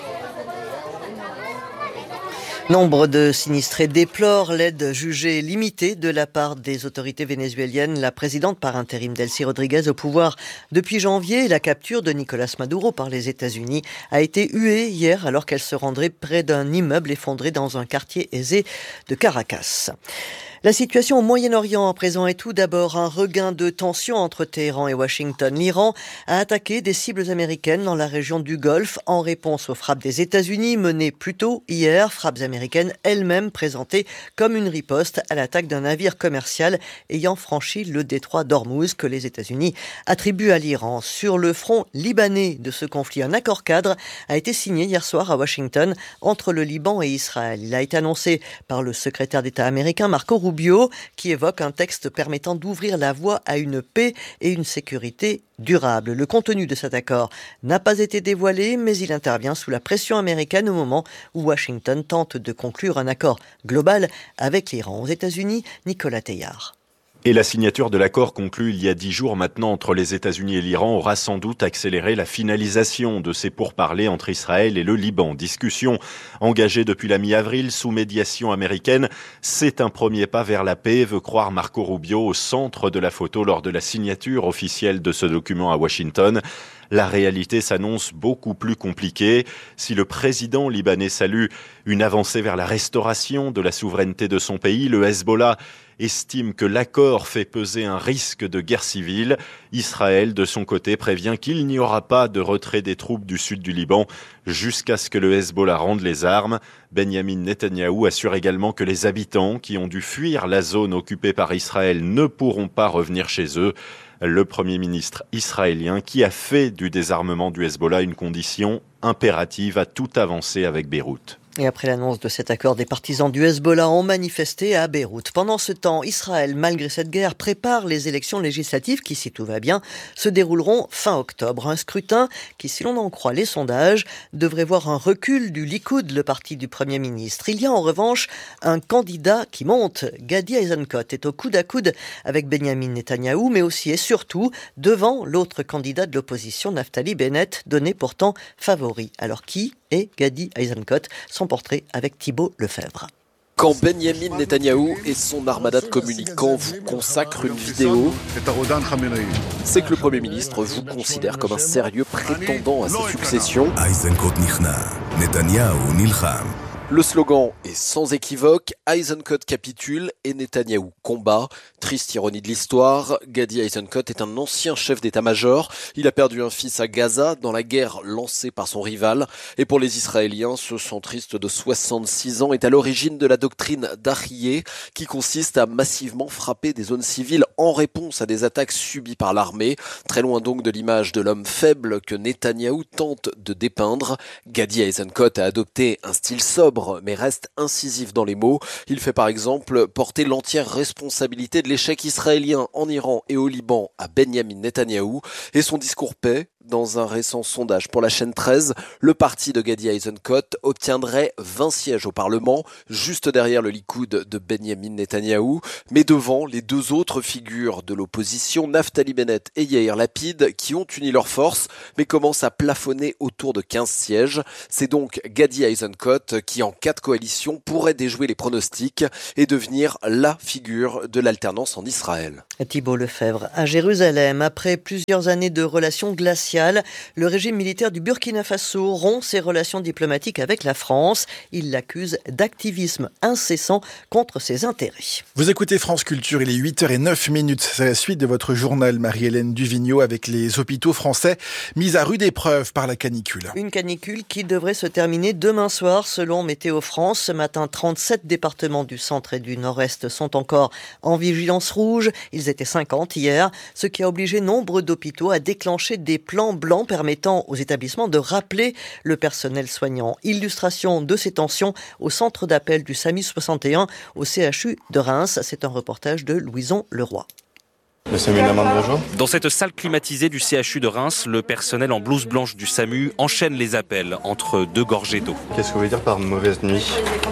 Nombre de sinistrés déplorent l'aide jugée limitée de la part des autorités vénézuéliennes. La présidente par intérim Delcy Rodriguez au pouvoir depuis janvier, la capture de Nicolas Maduro par les États-Unis a été huée hier alors qu'elle se rendrait près d'un immeuble effondré dans un quartier aisé de Caracas. La situation au Moyen-Orient à présent est tout d'abord un regain de tension entre Téhéran et Washington. L'Iran a attaqué des cibles américaines dans la région du Golfe en réponse aux frappes des États-Unis menées plus tôt hier, frappes américaines elles-mêmes présentées comme une riposte à l'attaque d'un navire commercial ayant franchi le détroit d'Ormuz que les États-Unis attribuent à l'Iran. Sur le front libanais de ce conflit, un accord-cadre a été signé hier soir à Washington entre le Liban et Israël. Il a été annoncé par le secrétaire d'État américain Marco Rubio, qui évoque un texte permettant d'ouvrir la voie à une paix et une sécurité durable. Le contenu de cet accord n'a pas été dévoilé, mais il intervient sous la pression américaine au moment où Washington tente de conclure un accord global avec l'Iran. Aux États-Unis, Nicolas Teillard. Et la signature de l'accord conclu il y a 10 jours maintenant entre les États-Unis et l'Iran aura sans doute accéléré la finalisation de ces pourparlers entre Israël et le Liban. Discussion engagée depuis la mi-avril sous médiation américaine. C'est un premier pas vers la paix, veut croire Marco Rubio au centre de la photo lors de la signature officielle de ce document à Washington. La réalité s'annonce beaucoup plus compliquée. Si le président libanais salue une avancée vers la restauration de la souveraineté de son pays, le Hezbollah estime que l'accord fait peser un risque de guerre civile. Israël, de son côté, prévient qu'il n'y aura pas de retrait des troupes du sud du Liban jusqu'à ce que le Hezbollah rende les armes. Benyamin Netanyahou assure également que les habitants qui ont dû fuir la zone occupée par Israël ne pourront pas revenir chez eux. Le Premier ministre israélien qui a fait du désarmement du Hezbollah une condition impérative à toute avancée avec Beyrouth. Et après l'annonce de cet accord, des partisans du Hezbollah ont manifesté à Beyrouth. Pendant ce temps, Israël, malgré cette guerre, prépare les élections législatives qui, si tout va bien, se dérouleront fin octobre. Un scrutin qui, si l'on en croit les sondages, devrait voir un recul du Likoud, le parti du Premier ministre. Il y a en revanche un candidat qui monte. Gadi Eisenkot est au coude à coude avec Benyamin Netanyahou, mais aussi et surtout devant l'autre candidat de l'opposition, Naftali Bennett, donné pourtant favori. Alors qui est Gadi Eisenkot? Son portrait avec Thibault Lefebvre. Quand Benyamin Netanyahou et son armada de communicants vous consacrent une vidéo, c'est que le Premier ministre vous considère comme un sérieux prétendant à sa succession. Le slogan est sans équivoque, Eisenkot capitule et Netanyahou combat. triste ironie de l'histoire, Gadi Eisenkot est un ancien chef d'état-major. Il a perdu un fils à Gaza dans la guerre lancée par son rival. Et pour les Israéliens, ce centriste de 66 ans est à l'origine de la doctrine d'Ahyeh, qui consiste à massivement frapper des zones civiles en réponse à des attaques subies par l'armée. Très loin donc de l'image de l'homme faible que Netanyahou tente de dépeindre. Gadi Eisenkot a adopté un style sobre, mais reste incisif dans les mots. Il fait par exemple porter l'entière responsabilité de l'échec israélien en Iran et au Liban à Benyamin Netanyahou, et son discours paix. Dans un récent sondage pour la chaîne 13, le parti de Gadi Eisenkot obtiendrait 20 sièges au Parlement, juste derrière le Likoud de Benyamin Netanyahou, mais devant les deux autres figures de l'opposition, Naftali Bennett et Yair Lapid, qui ont uni leurs forces, mais commencent à plafonner autour de 15 sièges. C'est donc Gadi Eisenkot qui, en cas de coalition, pourrait déjouer les pronostics et devenir la figure de l'alternance en Israël. Thibault Lefebvre, à Jérusalem, après plusieurs années de relations glaciales, le régime militaire du Burkina Faso rompt ses relations diplomatiques avec la France. Il l'accuse d'activisme incessant contre ses intérêts. Vous écoutez France Culture, il est 8h09. C'est la suite de votre journal, Marie-Hélène Duvigneau, avec les hôpitaux français mis à rude épreuve par la canicule. Une canicule qui devrait se terminer demain soir, selon Météo France. Ce matin, 37 départements du centre et du nord-est sont encore en vigilance rouge. Ils étaient 50 hier, ce qui a obligé nombre d'hôpitaux à déclencher des plans blancs permettant aux établissements de rappeler le personnel soignant. Illustration de ces tensions au centre d'appel du SAMU 61 au CHU de Reims. C'est un reportage de Louison Leroy. Dans cette salle climatisée du CHU de Reims, le personnel en blouse blanche du SAMU enchaîne les appels entre deux gorgées d'eau. Qu'est-ce que vous voulez dire par mauvaise nuit?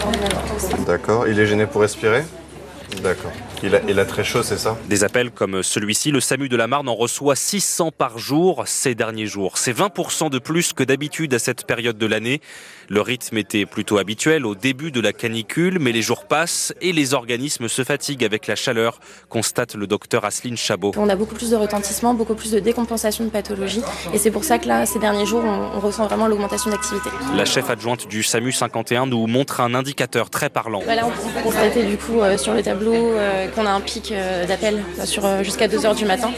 D'accord, il est gêné pour respirer? D'accord. Il a très chaud, c'est ça? Des appels comme celui-ci, le SAMU de la Marne en reçoit 600 par jour ces derniers jours. C'est 20% de plus que d'habitude à cette période de l'année. Le rythme était plutôt habituel au début de la canicule, mais les jours passent et les organismes se fatiguent avec la chaleur, constate le docteur Asseline Chabot. On a beaucoup plus de retentissement, beaucoup plus de décompensation de pathologies, et c'est pour ça que là, ces derniers jours, on ressent vraiment l'augmentation d'activité. La chef adjointe du SAMU 51 nous montre un indicateur très parlant. Là, on peut constater du coup sur le tableau qu'on a un pic d'appels jusqu'à 2h du matin.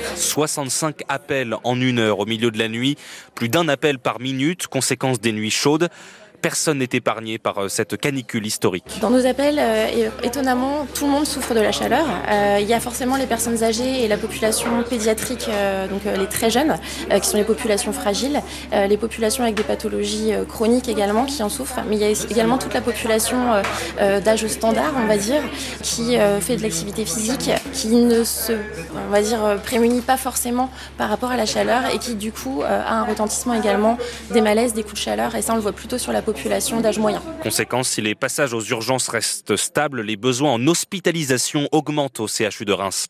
65 appels en 1 heure au milieu de la nuit, plus d'un appel par minute, conséquence des nuits chaudes. Personne n'est épargné par cette canicule historique. Dans nos appels, étonnamment, tout le monde souffre de la chaleur. Il y a forcément les personnes âgées et la population pédiatrique, donc les très jeunes, qui sont les populations fragiles, les populations avec des pathologies chroniques également qui en souffrent. Mais il y a également toute la population d'âge standard, on va dire, qui fait de l'activité physique, qui ne se, on va dire, prémunit pas forcément par rapport à la chaleur et qui du coup a un retentissement également des malaises, des coups de chaleur. Et ça, on le voit plutôt sur la population d'âge moyen. Conséquence, si les passages aux urgences restent stables, les besoins en hospitalisation augmentent au CHU de Reims.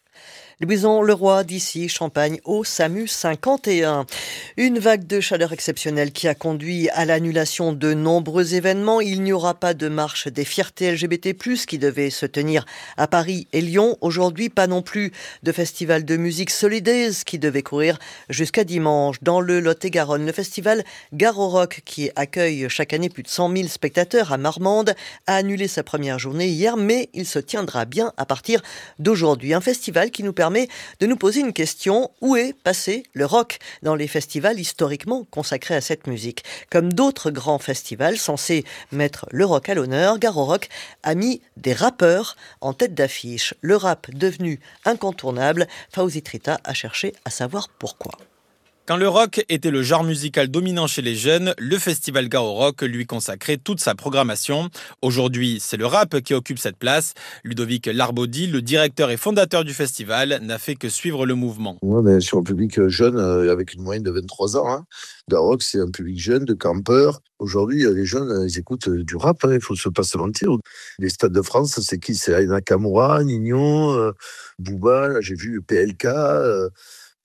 Louison Leroy d'ici Champagne au SAMU 51. Une vague de chaleur exceptionnelle qui a conduit à l'annulation de nombreux événements. Il n'y aura pas de marche des fiertés LGBT+, qui devait se tenir à Paris et Lyon. Aujourd'hui, pas non plus de festival de musique Solidaise qui devait courir jusqu'à dimanche. Dans le Lot-et-Garonne, le festival Garo Rock, qui accueille chaque année plus de 100 000 spectateurs à Marmande, a annulé sa première journée hier, mais il se tiendra bien à partir d'aujourd'hui. Un festival qui nous permet de nous poser une question: où est passé le rock dans les festivals historiquement consacrés à cette musique? Comme d'autres grands festivals censés mettre le rock à l'honneur, Garo Rock a mis des rappeurs en tête d'affiche. Le rap devenu incontournable, Fawzi Trita a cherché à savoir pourquoi. Quand le rock était le genre musical dominant chez les jeunes, le festival Garo Rock lui consacrait toute sa programmation. Aujourd'hui, c'est le rap qui occupe cette place. Ludovic Larbaudy, le directeur et fondateur du festival, n'a fait que suivre le mouvement. On est sur un public jeune avec une moyenne de 23 ans. Garo Rock, c'est un public jeune, de campeurs. Aujourd'hui, les jeunes, ils écoutent du rap, il faut se pas se mentir. Les stades de France, c'est qui? C'est Ayana Kamura, Nino, Booba, j'ai vu PLK...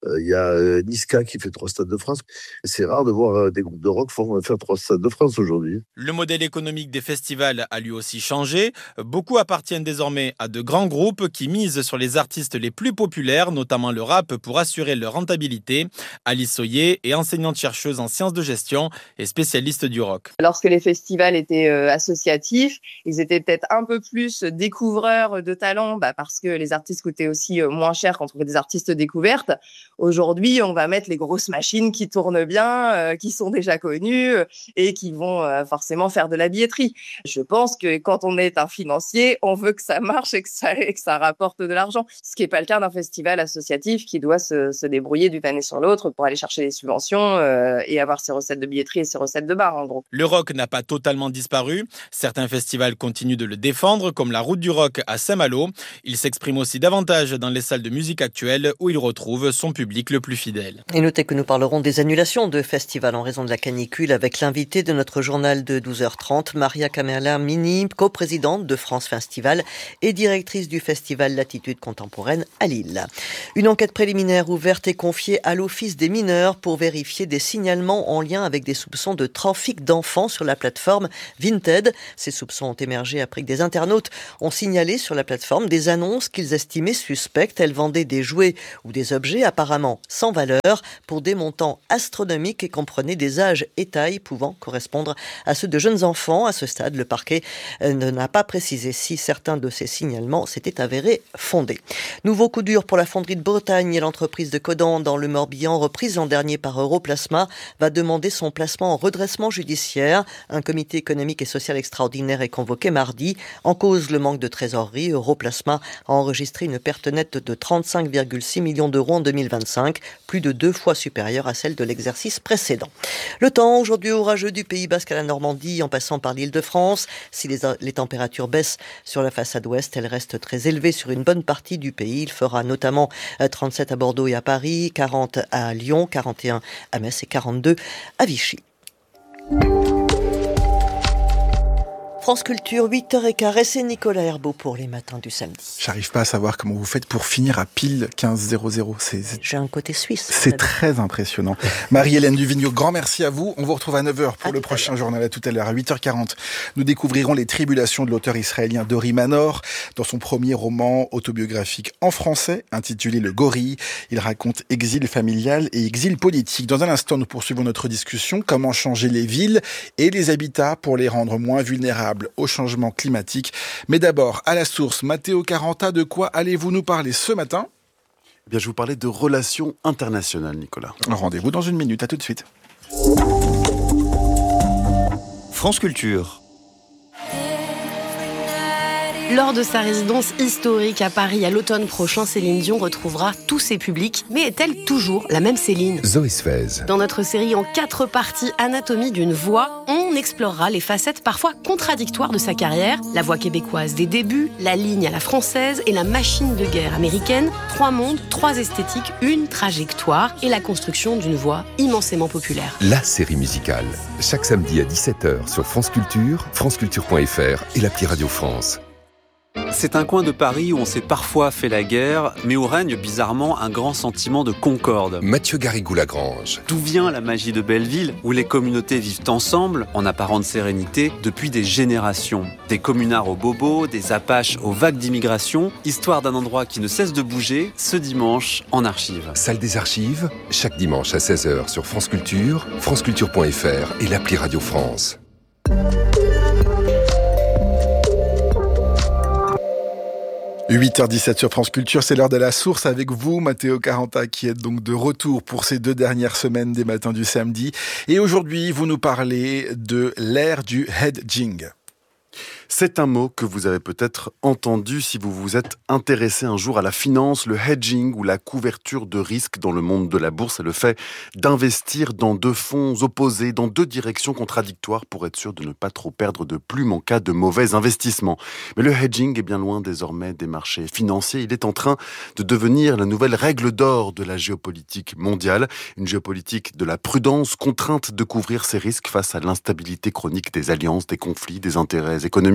Il y a Niska qui fait 3 Stades de France. C'est rare de voir des groupes de rock faire 3 Stades de France aujourd'hui. Le modèle économique des festivals a lui aussi changé. Beaucoup appartiennent désormais à de grands groupes qui misent sur les artistes les plus populaires, notamment le rap, pour assurer leur rentabilité. Alice Soyer est enseignante-chercheuse en sciences de gestion et spécialiste du rock. Lorsque les festivals étaient associatifs, ils étaient peut-être un peu plus découvreurs de talents, parce que les artistes coûtaient aussi moins cher quand on fait des artistes découvertes. Aujourd'hui, on va mettre les grosses machines qui tournent bien, qui sont déjà connues et qui vont forcément faire de la billetterie. Je pense que quand on est un financier, on veut que ça marche et que ça rapporte de l'argent. Ce qui n'est pas le cas d'un festival associatif qui doit se débrouiller d'une année sur l'autre pour aller chercher des subventions et avoir ses recettes de billetterie et ses recettes de bar, en gros. Le rock n'a pas totalement disparu. Certains festivals continuent de le défendre, comme la Route du Rock à Saint-Malo. Il s'exprime aussi davantage dans les salles de musique actuelles où il retrouve son public le plus fidèle. Et notez que nous parlerons des annulations de festivals en raison de la canicule avec l'invité de notre journal de 12h30, Maria Kamela Mini, coprésidente de France Festival et directrice du festival Latitude Contemporaine à Lille. Une enquête préliminaire ouverte et confiée à l'Office des mineurs pour vérifier des signalements en lien avec des soupçons de trafic d'enfants sur la plateforme Vinted. Ces soupçons ont émergé après que des internautes ont signalé sur la plateforme des annonces qu'ils estimaient suspectes. Elles vendaient des jouets ou des objets apparemment sans valeur pour des montants astronomiques et comprenaient des âges et tailles pouvant correspondre à ceux de jeunes enfants. À ce stade, le parquet n'a pas précisé si certains de ces signalements s'étaient avérés fondés. Nouveau coup dur pour la fonderie de Bretagne et l'entreprise de Codan dans le Morbihan, reprise l'an dernier par Europlasma, va demander son placement en redressement judiciaire. Un comité économique et social extraordinaire est convoqué mardi. En cause, le manque de trésorerie. Europlasma a enregistré une perte nette de 35,6 millions d'euros en 2025, plus de 2 fois supérieure à celle de l'exercice précédent. Le temps aujourd'hui orageux du Pays Basque à la Normandie en passant par l'Île-de-France. Si les températures baissent sur la façade ouest, elles restent très élevées sur une bonne partie du pays. Il fera notamment 37 à Bordeaux et à Paris, 40 à Lyon, 41 à Metz et 42 à Vichy. France Culture, 8h15, et c'est Nicolas Herbeau pour les matins du samedi. J'arrive pas à savoir comment vous faites pour finir à pile 15h00. J'ai un côté suisse. C'est très impressionnant. Marie-Hélène Duvigneau, grand merci à vous. On vous retrouve à 9h pour le prochain journal. À tout à l'heure. À 8h40, nous découvrirons les tribulations de l'auteur israélien Dori Manor. Dans son premier roman autobiographique en français, intitulé Le Gorille, il raconte exil familial et exil politique. Dans un instant, nous poursuivons notre discussion. Comment changer les villes et les habitats pour les rendre moins vulnérables au changement climatique. Mais d'abord, à la source, Matteo Caranta, de quoi allez-vous nous parler ce matin ? Eh bien, je vous parlais de relations internationales, Nicolas. Rendez-vous dans une minute, à tout de suite. France Culture. Lors de sa résidence historique à Paris à l'automne prochain, Céline Dion retrouvera tous ses publics. Mais est-elle toujours la même Céline ? Zoé Sfez. Dans notre série en 4 parties, Anatomie d'une voix, on explorera les facettes parfois contradictoires de sa carrière. La voix québécoise des débuts, la ligne à la française et la machine de guerre américaine. 3 mondes, 3 esthétiques, une trajectoire et la construction d'une voix immensément populaire. La série musicale. Chaque samedi à 17h sur France Culture, franceculture.fr et l'appli Radio France. C'est un coin de Paris où on s'est parfois fait la guerre, mais où règne bizarrement un grand sentiment de concorde. Mathieu Garrigou-Lagrange. D'où vient la magie de Belleville, où les communautés vivent ensemble, en apparente sérénité, depuis des générations. Des communards aux bobos, des apaches aux vagues d'immigration, histoire d'un endroit qui ne cesse de bouger, ce dimanche en archives. Salle des archives, chaque dimanche à 16h sur France Culture, franceculture.fr et l'appli Radio France. 8h17 sur France Culture, c'est l'heure de la source avec vous, Matteo Caranta, qui est donc de retour pour ces 2 dernières semaines des matins du samedi. Et aujourd'hui, vous nous parlez de l'ère du hedging. C'est un mot que vous avez peut-être entendu si vous vous êtes intéressé un jour à la finance. Le hedging ou la couverture de risque dans le monde de la bourse est le fait d'investir dans 2 fonds opposés, dans 2 directions contradictoires pour être sûr de ne pas trop perdre de plumes en cas de mauvais investissement. Mais le hedging est bien loin désormais des marchés financiers. Il est en train de devenir la nouvelle règle d'or de la géopolitique mondiale. Une géopolitique de la prudence contrainte de couvrir ses risques face à l'instabilité chronique des alliances, des conflits, des intérêts économiques.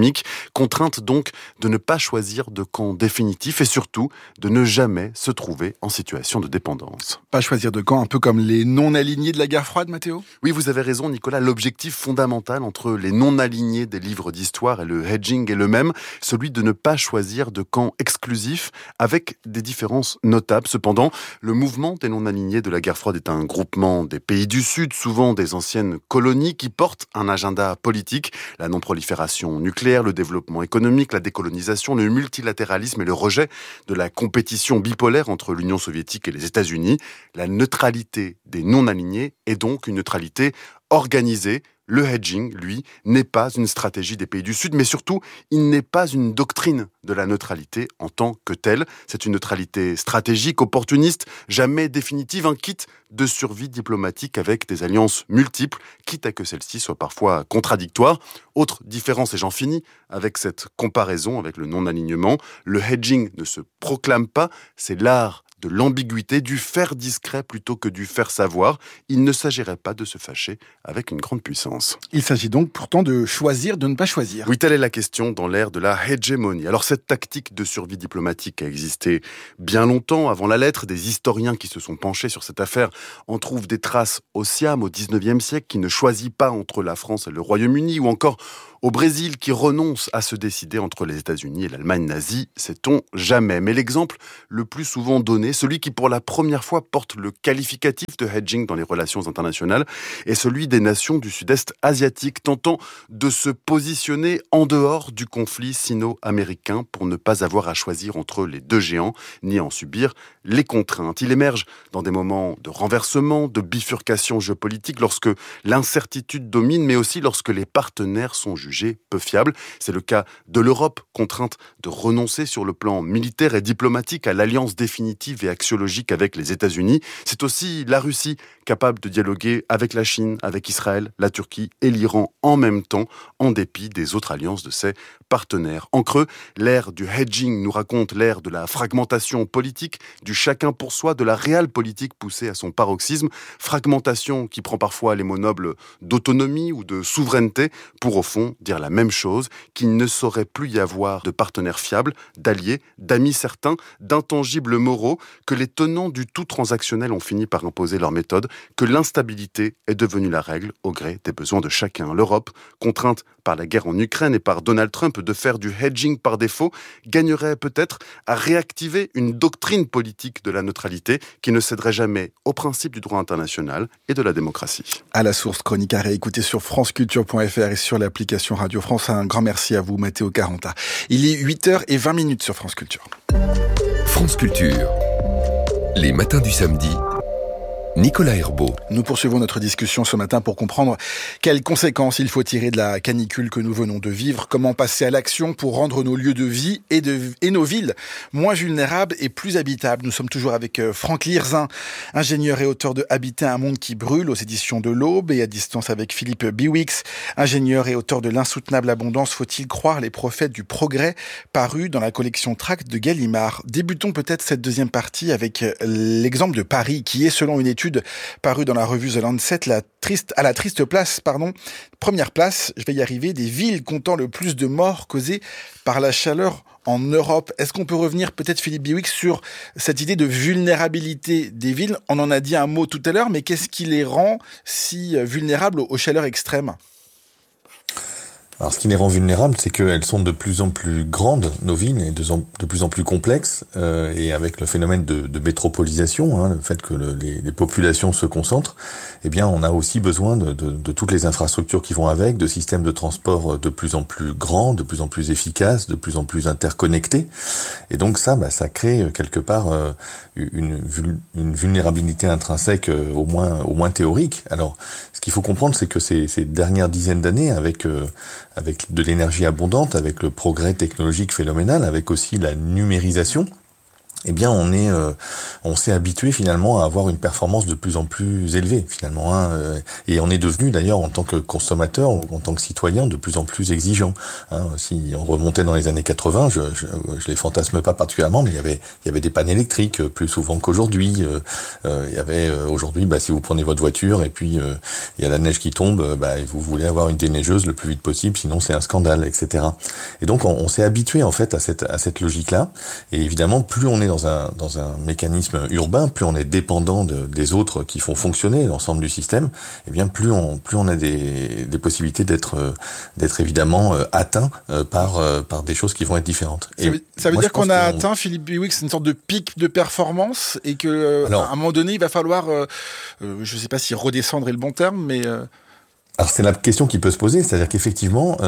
économique, contrainte donc de ne pas choisir de camp définitif et surtout de ne jamais se trouver en situation de dépendance. Pas choisir de camp, un peu comme les non-alignés de la guerre froide, Mathéo ? Oui, vous avez raison, Nicolas. L'objectif fondamental entre les non-alignés des livres d'histoire et le hedging est le même, celui de ne pas choisir de camp exclusif, avec des différences notables. Cependant, le mouvement des non-alignés de la guerre froide est un groupement des pays du Sud, souvent des anciennes colonies, qui portent un agenda politique, la non-prolifération nucléaire, le développement économique, la décolonisation, le multilatéralisme et le rejet de la compétition bipolaire entre l'Union soviétique et les États-Unis. La neutralité des non-alignés est donc une neutralité organisée. Le hedging, lui, n'est pas une stratégie des pays du Sud, mais surtout, il n'est pas une doctrine de la neutralité en tant que telle. C'est une neutralité stratégique, opportuniste, jamais définitive, un kit de survie diplomatique avec des alliances multiples, quitte à que celles-ci soient parfois contradictoires. Autre différence, et j'en finis avec cette comparaison avec le non-alignement, le hedging ne se proclame pas, c'est l'art de l'ambiguïté, du faire discret plutôt que du faire savoir. Il ne s'agirait pas de se fâcher avec une grande puissance. Il s'agit donc pourtant de choisir, de ne pas choisir. Oui, telle est la question dans l'ère de la hégémonie. Alors cette tactique de survie diplomatique a existé bien longtemps avant la lettre. Des historiens qui se sont penchés sur cette affaire en trouvent des traces au Siam au XIXe siècle, qui ne choisit pas entre la France et le Royaume-Uni, ou encore au Brésil, qui renonce à se décider entre les États-Unis et l'Allemagne nazie, sait-on jamais. Mais l'exemple le plus souvent donné, celui qui pour la première fois porte le qualificatif de hedging dans les relations internationales, est celui des nations du sud-est asiatique, tentant de se positionner en dehors du conflit sino-américain pour ne pas avoir à choisir entre les deux géants, ni en subir les contraintes. Il émerge dans des moments de renversement, de bifurcation géopolitique, lorsque l'incertitude domine, mais aussi lorsque les partenaires sont jugés peu fiables. C'est le cas de l'Europe, contrainte de renoncer sur le plan militaire et diplomatique à l'alliance définitive et axiologique avec les États-Unis. C'est aussi la Russie, capable de dialoguer avec la Chine, avec Israël, la Turquie et l'Iran en même temps, en dépit des autres alliances de ses partenaires. En creux, l'ère du hedging nous raconte l'ère de la fragmentation politique, du chacun pour soi, de la réelle politique poussée à son paroxysme. Fragmentation qui prend parfois les mots nobles d'autonomie ou de souveraineté, pour au fond dire la même chose, qu'il ne saurait plus y avoir de partenaires fiables, d'alliés, d'amis certains, d'intangibles moraux, que les tenants du tout transactionnel ont fini par imposer leur méthode, que l'instabilité est devenue la règle au gré des besoins de chacun. L'Europe, contrainte par la guerre en Ukraine et par Donald Trump de faire du hedging par défaut, gagnerait peut-être à réactiver une doctrine politique de la neutralité qui ne céderait jamais aux principes du droit international et de la démocratie. À la source, chronique à réécouter sur franceculture.fr et sur l'application Radio France. Un grand merci à vous, Mathéo Caranta. Il est 8h20 sur France Culture. France Culture. Les matins du samedi. Nicolas Herbeau. Nous poursuivons notre discussion ce matin pour comprendre quelles conséquences il faut tirer de la canicule que nous venons de vivre, comment passer à l'action pour rendre nos lieux de vie et nos villes moins vulnérables et plus habitables. Nous sommes toujours avec Franck Lirzin, ingénieur et auteur de Habiter un monde qui brûle aux éditions de l'Aube, et à distance avec Philippe Biwix, ingénieur et auteur de L'insoutenable abondance, faut-il croire les prophètes du progrès, paru dans la collection Tract de Gallimard. Débutons peut-être cette deuxième partie avec l'exemple de Paris, qui est, selon une étude parue dans la revue The Lancet, à la triste place, première place, je vais y arriver, des villes comptant le plus de morts causées par la chaleur en Europe. Est-ce qu'on peut revenir peut-être, Philippe Biwix, sur cette idée de vulnérabilité des villes ? On en a dit un mot tout à l'heure, mais qu'est-ce qui les rend si vulnérables aux chaleurs extrêmes ? Alors, ce qui les rend vulnérables, c'est qu'elles sont de plus en plus grandes, nos villes, et de plus en plus complexes, et avec le phénomène de métropolisation, le fait que les populations se concentrent, eh bien, on a aussi besoin de toutes les infrastructures qui vont avec, de systèmes de transport de plus en plus grands, de plus en plus efficaces, de plus en plus interconnectés. Et donc ça crée quelque part une vulnérabilité intrinsèque, au moins théorique. Alors, ce qu'il faut comprendre, c'est que ces dernières dizaines d'années, avec de l'énergie abondante, avec le progrès technologique phénoménal, avec aussi la numérisation, eh bien on s'est habitué finalement à avoir une performance de plus en plus élevée finalement, hein, et on est devenu d'ailleurs en tant que consommateur ou en tant que citoyen de plus en plus exigeant, hein. Si on remontait dans les années 80, je les fantasme pas particulièrement, mais il y avait des pannes électriques plus souvent qu'aujourd'hui. Il y avait aujourd'hui, si vous prenez votre voiture et puis il y a la neige qui tombe, et vous voulez avoir une déneigeuse le plus vite possible, sinon c'est un scandale, etc. Et donc on s'est habitué en fait à cette logique-là. Et évidemment, plus on est dans un mécanisme urbain, plus on est dépendant des autres qui font fonctionner l'ensemble du système, eh bien plus on a des possibilités d'être évidemment atteint par des choses qui vont être différentes. Ça veut dire qu'on a atteint, Philippe Biwix, une sorte de pic de performance et que à un moment donné, il va falloir, je sais pas si redescendre est le bon terme, mais alors c'est la question qui peut se poser, c'est-à-dire qu'effectivement,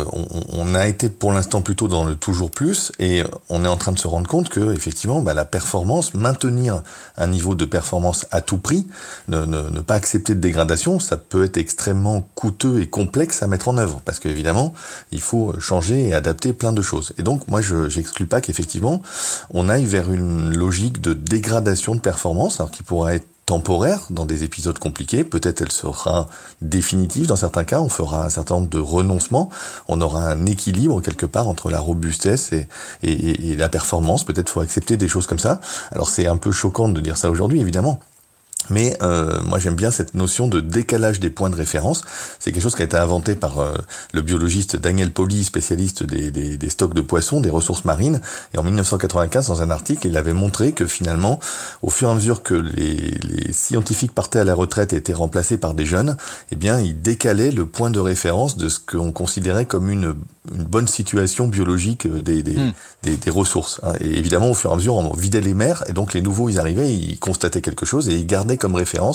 on a été pour l'instant plutôt dans le toujours plus, et on est en train de se rendre compte que effectivement, la performance, maintenir un niveau de performance à tout prix, ne pas accepter de dégradation, ça peut être extrêmement coûteux et complexe à mettre en œuvre, parce qu'évidemment, il faut changer et adapter plein de choses. Et donc, moi, j'exclus pas qu'effectivement, on aille vers une logique de dégradation de performance, alors qui pourra être temporaire dans des épisodes compliqués, peut-être elle sera définitive dans certains cas, on fera un certain nombre de renoncements, on aura un équilibre quelque part entre la robustesse et la performance, peut-être faut accepter des choses comme ça. Alors c'est un peu choquant de dire ça aujourd'hui évidemment, mais moi j'aime bien cette notion de décalage des points de référence. C'est quelque chose qui a été inventé par le biologiste Daniel Pauly, spécialiste des stocks de poissons, des ressources marines. Et en 1995, dans un article, il avait montré que finalement, au fur et à mesure que les scientifiques partaient à la retraite et étaient remplacés par des jeunes, eh bien, il décalait le point de référence de ce qu'on considérait comme une bonne situation biologique des ressources. Et évidemment, au fur et à mesure, on vidait les mers, et donc les nouveaux, ils arrivaient, ils constataient quelque chose, et ils gardaient comme référence